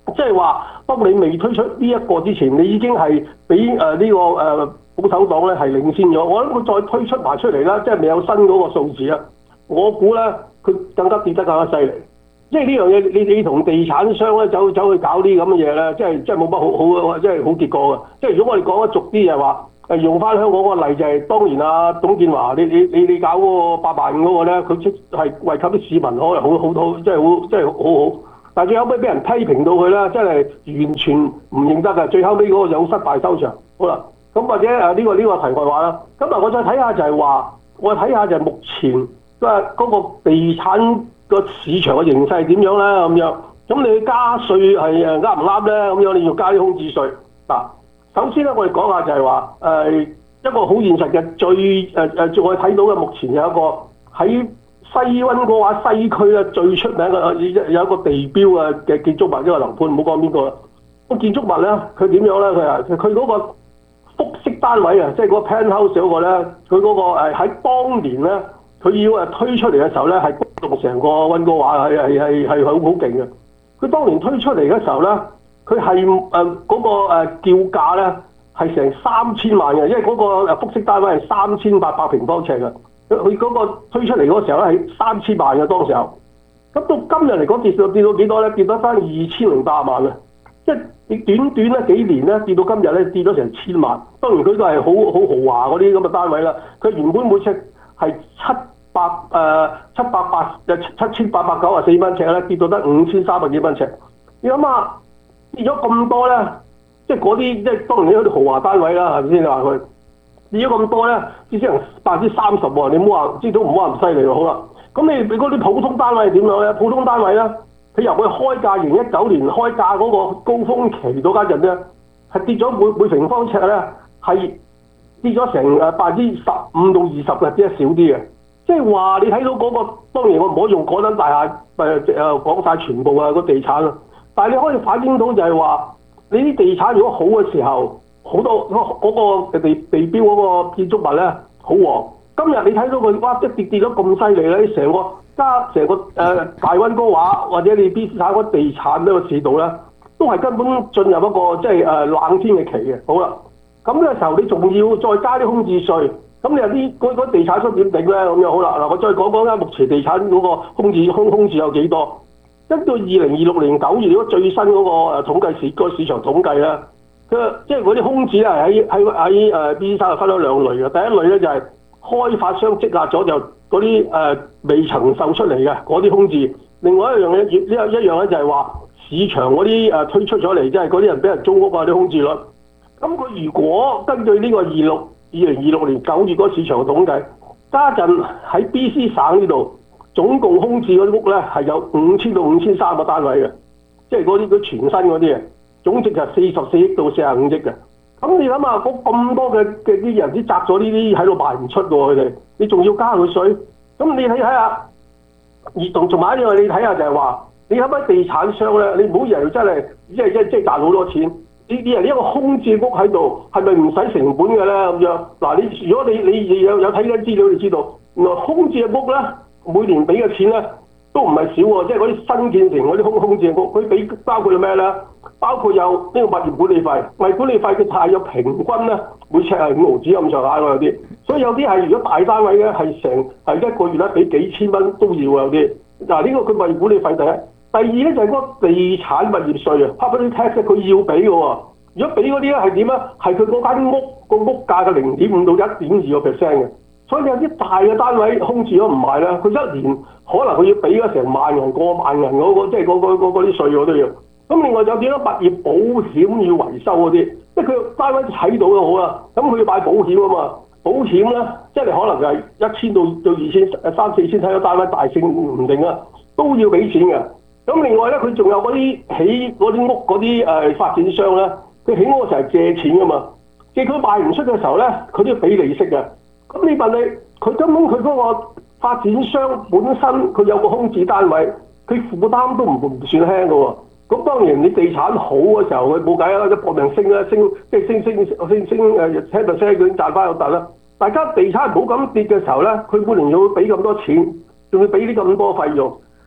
S25: 即係話當你未推出呢一個之前，你已經係俾誒呢個誒、呃、保守黨咧係領先咗。我諗佢再推出埋出嚟啦，即係未有新嗰個數字啊。我估咧佢更加跌得更加犀利。即係呢樣嘢，你你同地產商咧走走去搞啲咁嘅嘢咧，即係即係冇乜好好即係好結果嘅。即係如果我哋講得俗啲就係話，誒用翻香港嗰個例就係、是、當年啊董建華，你你你你搞嗰個八萬嗰個咧，佢即係惠及啲市民，可能好好好，即係好即係好好。但係最後尾俾人批評到佢咧，真係完全唔認得嘅。最後尾嗰個有失敗收場。好啦，咁或者誒呢、呢個呢、呢個題外話啦。咁嗱，我再睇下就係話，我睇下就係目前即係嗰個地產個市場嘅形勢點樣咧咁樣。咁你加稅係誒啱唔啱咧？咁樣你要加啲空置稅嗱。首先咧，我哋講下就係話誒一個好現實嘅最誒誒、呃，我哋睇到嘅目前有一個喺西溫哥華西區咧最出名嘅有一個地標嘅嘅建築物，一個樓盤，唔好講邊個啦。個建築物咧，佢點樣咧？佢啊，佢嗰個複式單位啊，即係嗰個 penthouse 嗰個咧，佢嗰個誒喺當年咧，佢要誒推出嚟嘅時候咧，係轟動成個溫哥華，係係係係好好勁嘅。佢當年推出嚟嘅時候咧，佢係誒嗰個誒叫價咧係成三千萬嘅，因為嗰個誒複式單位係三千八百平方尺嘅。佢嗰個推出嚟嗰時候咧係三千萬嘅當時候，咁到今日嚟講跌到跌到幾多咧？跌到翻二千零八萬啊！即係你短短咧幾年咧跌到今日咧跌咗成千萬。當然佢都係好好豪華嗰啲咁嘅單位啦。佢原本每尺係七百誒七百八誒七千八百九十四蚊尺咧，跌到得五千三百幾蚊尺。你諗下跌咗咁多咧，即係嗰啲即係當然嗰啲豪華單位啦，係咪先？你話佢？跌咗咁多咧，至少成百分之三十喎。你唔好話，知道唔好話唔犀利喎。好啦，咁你你嗰啲普通單位係點樣咧？普通單位咧，佢由佢開價二零一九年開價嗰個高峰期到家陣咧，係跌咗每每平方尺咧係跌咗成誒百分之十五到二十嘅，跌得少啲嘅。即係話你睇到嗰、那個，當然我唔可以用嗰間大廈誒誒講晒全部啊個地產啦，但係你可以反映到就係話，你啲地產如果好嘅時候。好多嗰個地地標嗰個建築物咧好旺，今日你睇到佢哇，即跌跌咗咁犀利咧，成個加成個誒、呃、大溫哥華或者你 B C 省嗰地產呢個市道咧，都係根本進入一個即係誒冷天嘅期嘅。好啦，咁嘅時候你仲要再加啲空置稅，咁你有啲嗰嗰地產商點頂咧？咁樣好啦，嗱我再講講咧，目前地產嗰個空置空空置有幾多？根據二零二六年九月嗰最新嗰個誒統計市個市場統計咧。佢即係嗰啲空置咧，喺喺喺誒 B C 省分咗兩類嘅。第一類咧就係開發商積壓咗就嗰啲誒未曾售出嚟嘅嗰啲空置。另外一樣嘢，呢一樣咧就係話市場嗰啲誒推出咗嚟，即係嗰啲人俾人租屋啊啲空置率。咁佢如果根據呢個二六二零二六年九月嗰個市場嘅統計，家陣喺 B C 省呢度總共空置嗰啲屋咧係有五千到五千三個單位嘅，即係嗰啲佢全新嗰啲啊。總值就係四十四億到四十五億嘅，咁你諗下，嗰咁多嘅嘅啲人啲擲咗呢啲喺度賣唔出喎，佢哋，你仲要加佢稅，咁你睇睇下，而同仲埋一樣你睇下就係話，你睇下地產商咧，你唔好以為真係即係即係即係賺好多錢，呢啲人呢一個空置屋喺度，係咪唔使成本嘅咧咁樣？嗱，你如果你你有有睇緊資料，你知道原來空置嘅屋咧，每年俾嘅錢咧都唔係少喎，即係嗰啲新建成嗰啲空空置嘅屋，佢俾包括咗咩咧？包括有呢個物業管理費，物業管理費佢係有平均咧，每尺係五毫紙咁上下喎有啲，所以有啲係如果大單位咧係成係一個月咧俾幾千蚊都要有啲。嗱呢個佢物業管理費第一，第二咧就係嗰個地產物業稅啊 ，property tax 佢要俾嘅喎。如果俾嗰啲咧係點啊？係佢嗰間屋個屋價嘅零點五到一點二個 percent 嘅。所以有啲大嘅單位空置咗唔賣啦，佢一年可能佢要俾咗成萬銀過萬銀嗰個，即係嗰嗰嗰啲稅我都要。咁另外有啲咧物業保險要維修嗰啲，即係佢單位睇到就好啦。咁佢要買保險啊嘛，保險咧即係你可能係一千到到二千、三四千睇到單位大升唔定啊，都要俾錢嘅。咁另外咧，佢仲有嗰啲起嗰啲屋嗰啲誒發展商咧，佢起屋嘅時候借錢噶嘛，借佢賣唔出嘅時候咧，佢都要俾利息嘅。咁你問你，佢根本佢嗰個發展商本身佢有個空置單位，佢負擔都唔唔算輕嘅喎。咁當然你地產好嘅時候，佢冇計啦，一搏命升啦，升即係升升升升誒 ten percent 佢已經賺翻有突啦。大家地產冇咁跌嘅時候咧，佢每年要俾咁多錢，仲要俾啲咁多費用。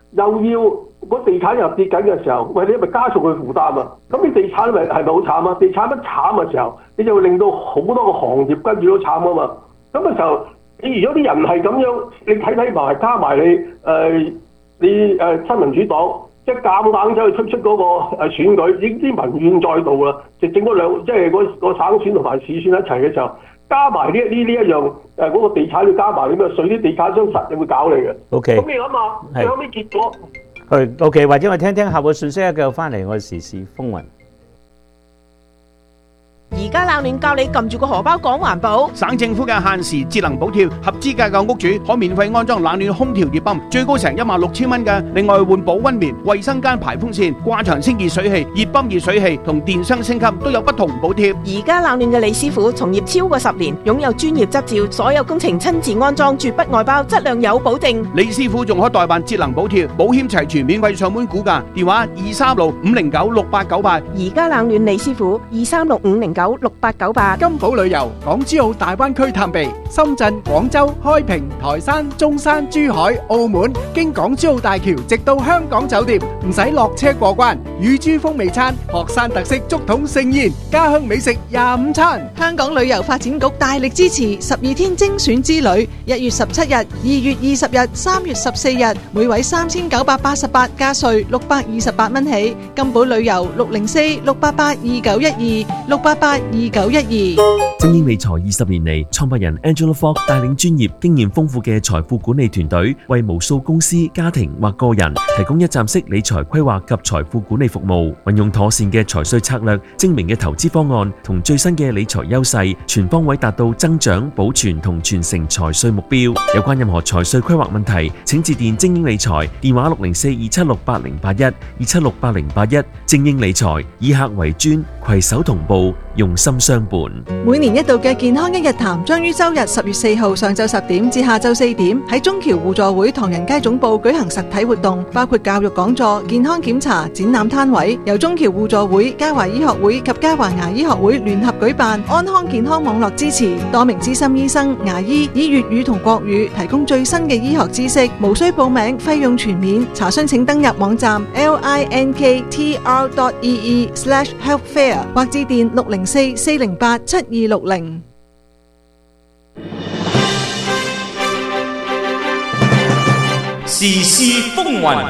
S25: 又要個地產又跌緊嘅時候，喂，你咪加重佢負擔啊！咁你地產咪係咪好慘啊？地產一慘嘅時候，你就會令到好多個行業跟住都慘啊嘛！咁嘅時候，你如果啲人係咁樣，你睇睇埋加埋你誒、呃、你誒、呃、新民主黨，即係夾硬走去推出嗰個誒選舉，已經啲民怨載道啦，就整嗰兩即係嗰個省選同埋市選一齊嘅時候。加埋呢呢呢一樣誒嗰個地產要加埋啲咩稅，啲地產商實定會搞你嘅。
S4: O K。
S25: 咁你諗下，最後尾結果
S4: 係 O K， 或者我聽聽下個信息啊，繼續翻嚟我時事風雲。
S20: 而家冷暖教你撳住個荷包講環保。
S13: 省政府嘅限時節能補貼，合資格嘅屋主可免費安裝冷暖空調熱泵，最高成一萬六千蚊嘅。另外換保溫棉、衛生間排風扇、掛牆清潔水器、熱泵熱水器同電箱升級都有不同補貼。
S20: 而家冷暖嘅李師傅從業超過十年，擁有專業執照，所有工程親自安裝，絕不外包，質量有保證。
S13: 李師傅仲可代辦節能補貼，保險齊全，免費上門估價，電話二三六五零九六八九八。
S20: 而家冷暖李師傅二三六五零九六八九八。
S11: 金寶旅遊港珠澳大灣區探秘，深圳、廣州、開平、台山、中山、珠海、澳門，經港珠澳大橋直到香港酒店，唔使落車過關。乳豬風味餐、學山特色竹筒盛宴、家鄉美食廿五餐。
S6: 香港旅遊發展局大力支持十二天精選之旅，一月十七日、二月二十日、三月十四日，每位三千九百八十八加稅六百二十八蚊起。金寶旅遊六零四六八八二九一二六八八二九一二。
S8: 精英理財二十年嚟，創辦人 Angela Fogg 帶領專業、經驗豐富嘅財富管理團隊，為無數公司、家庭或個人提供一站式理財規劃及財富管理服務。運用妥善嘅財稅策略、精明嘅投資方案同最新嘅理財優勢，全方位達到增長、保存同傳承財稅目標。有關任何財稅規劃問題，請致電精英理財，電話六零四二七六八零八一二七六八零八一。精英理財以客為尊，攜手同步，用心相伴。
S6: 每年一度嘅健康一日談將於周日十月四號上晝十點至下晝四點喺中橋互助會唐人街總部舉行實體活動，包括教育講座、健康檢查、展覽攤位，由中橋互助會、嘉華醫學會及嘉華牙醫學會聯合舉辦，安康健康網絡支持，多名資深醫生、牙醫以粵語同國語提供最新嘅醫學知識，無需報名，費用全免。查詢請登入網站 l i n k t r dot e e slash health fair 或致電六零四四零八七二六零。
S10: 時事風雲，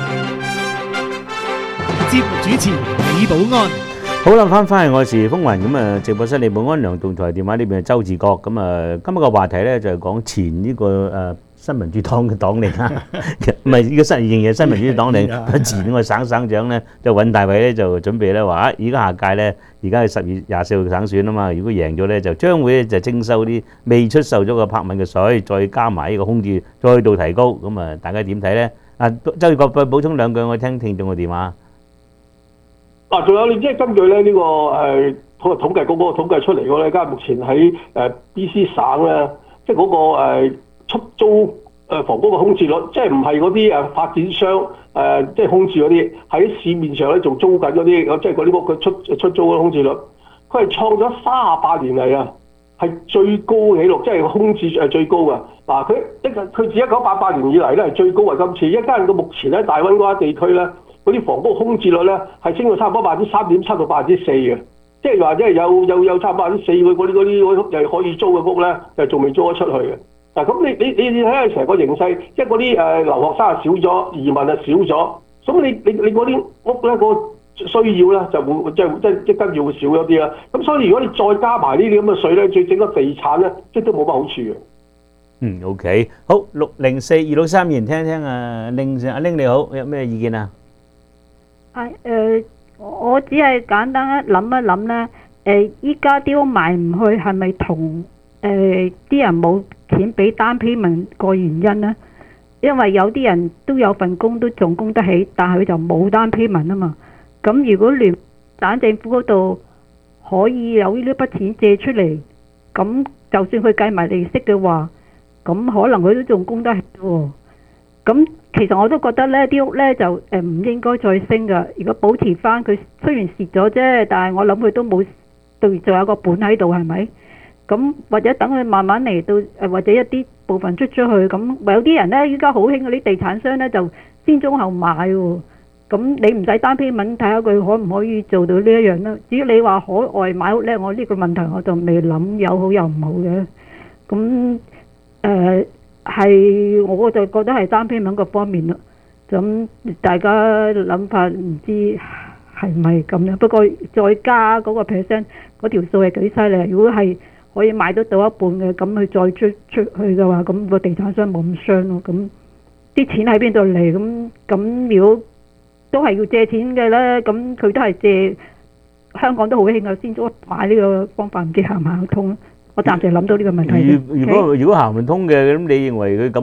S23: 節目主持李寶安。
S4: 好啦，翻返嚟我時風雲咁啊！直播室李寶安梁棟台電話呢邊係周志國咁啊！今日個話題咧就係講前呢個誒新民主黨嘅黨領啊，唔係呢個新仍然係新民主黨領，前個省省長咧就尹大偉咧就準備咧話啊，而家下屆咧而家係十月廿四號省選啊嘛，如果贏咗咧就將會咧就徵收啲未出售咗個柏文嘅稅，再加埋呢個空置，再度提高，咁啊大家點睇咧？啊，周志國再補充兩句，我聽聽眾嘅電話。
S25: 嗱，仲有你即係根據咧呢個誒統統計局嗰個統計出嚟嗰咧，而家目前喺誒 B C 省咧，即係嗰個誒出租誒房屋嘅空置率，即係唔係嗰啲誒發展商誒即係空置嗰啲，喺市面上咧仲租緊嗰啲，即係嗰啲屋佢出出租嘅空置率，佢係創咗三十八年嚟啊，係最高紀錄，即係空置係最高㗎。嗱，佢一佢自一九八八年以嚟咧係最高係今次，一加上到目前喺大溫哥地區咧。嗰啲房屋空置率咧係升到差唔多百分之三點七到百分之四嘅，即係話即係有有有差唔多百分之四嗰啲嗰啲屋又可以租嘅屋咧，就仲未租得出去嘅。嗱，咁你你你你睇下成個形勢，即係嗰啲誒留學生啊少咗，移民啊少咗，咁你你你嗰啲屋咧個需要咧就會即係即係即跟住會少咗啲啦。咁所以如果你再加埋呢啲咁嘅稅咧，最整個地產咧，即係都冇乜好處嘅。
S4: 嗯 ，OK， 好，六零四二六三言聽聽啊，令阿玲你好，有咩意見啊？
S15: 係誒，我只係簡單一諗一諗咧，誒依家啲屋賣唔去係咪同誒啲人冇錢俾單批文個原因咧？因為有啲人都有份工都仲供得起，但係佢就冇單批文啊嘛。咁如果聯省政府嗰度可以有呢筆錢借出嚟，咁就算佢計埋利息嘅話，咁可能佢都仲供得起喎。咁其實我都覺得呢啲屋呢就誒唔應該再升㗎。如果保持翻佢，雖然蝕咗啫，但係我諗佢都冇對，仲有個本喺度，係咪？咁或者等佢慢慢嚟到誒，或者一啲部分出出去。咁有啲人呢，依家好興嗰啲地產商呢，就先中後買喎。咁你唔使單篇文睇下佢可唔可以做到呢一樣啦。至於你話海外買屋咧，我呢個問題我就未諗有好有唔好嘅。咁誒係我就覺得係單篇文個方面啦。咁大家諗法唔知係咪咁樣？不過再加嗰個 percent 嗰條數係幾犀利。如果係可以買得到一半嘅，咁佢再出出去嘅話，咁個地產商冇咁傷咯。咁啲錢喺邊度嚟？咁咁如果都係要借錢嘅咧，咁佢都係借香港都好興啊，先咗買呢個方法，唔知行唔行得通？我暫時諗到呢個問題。
S4: 如如果如果行唔通嘅，咁你認為佢咁？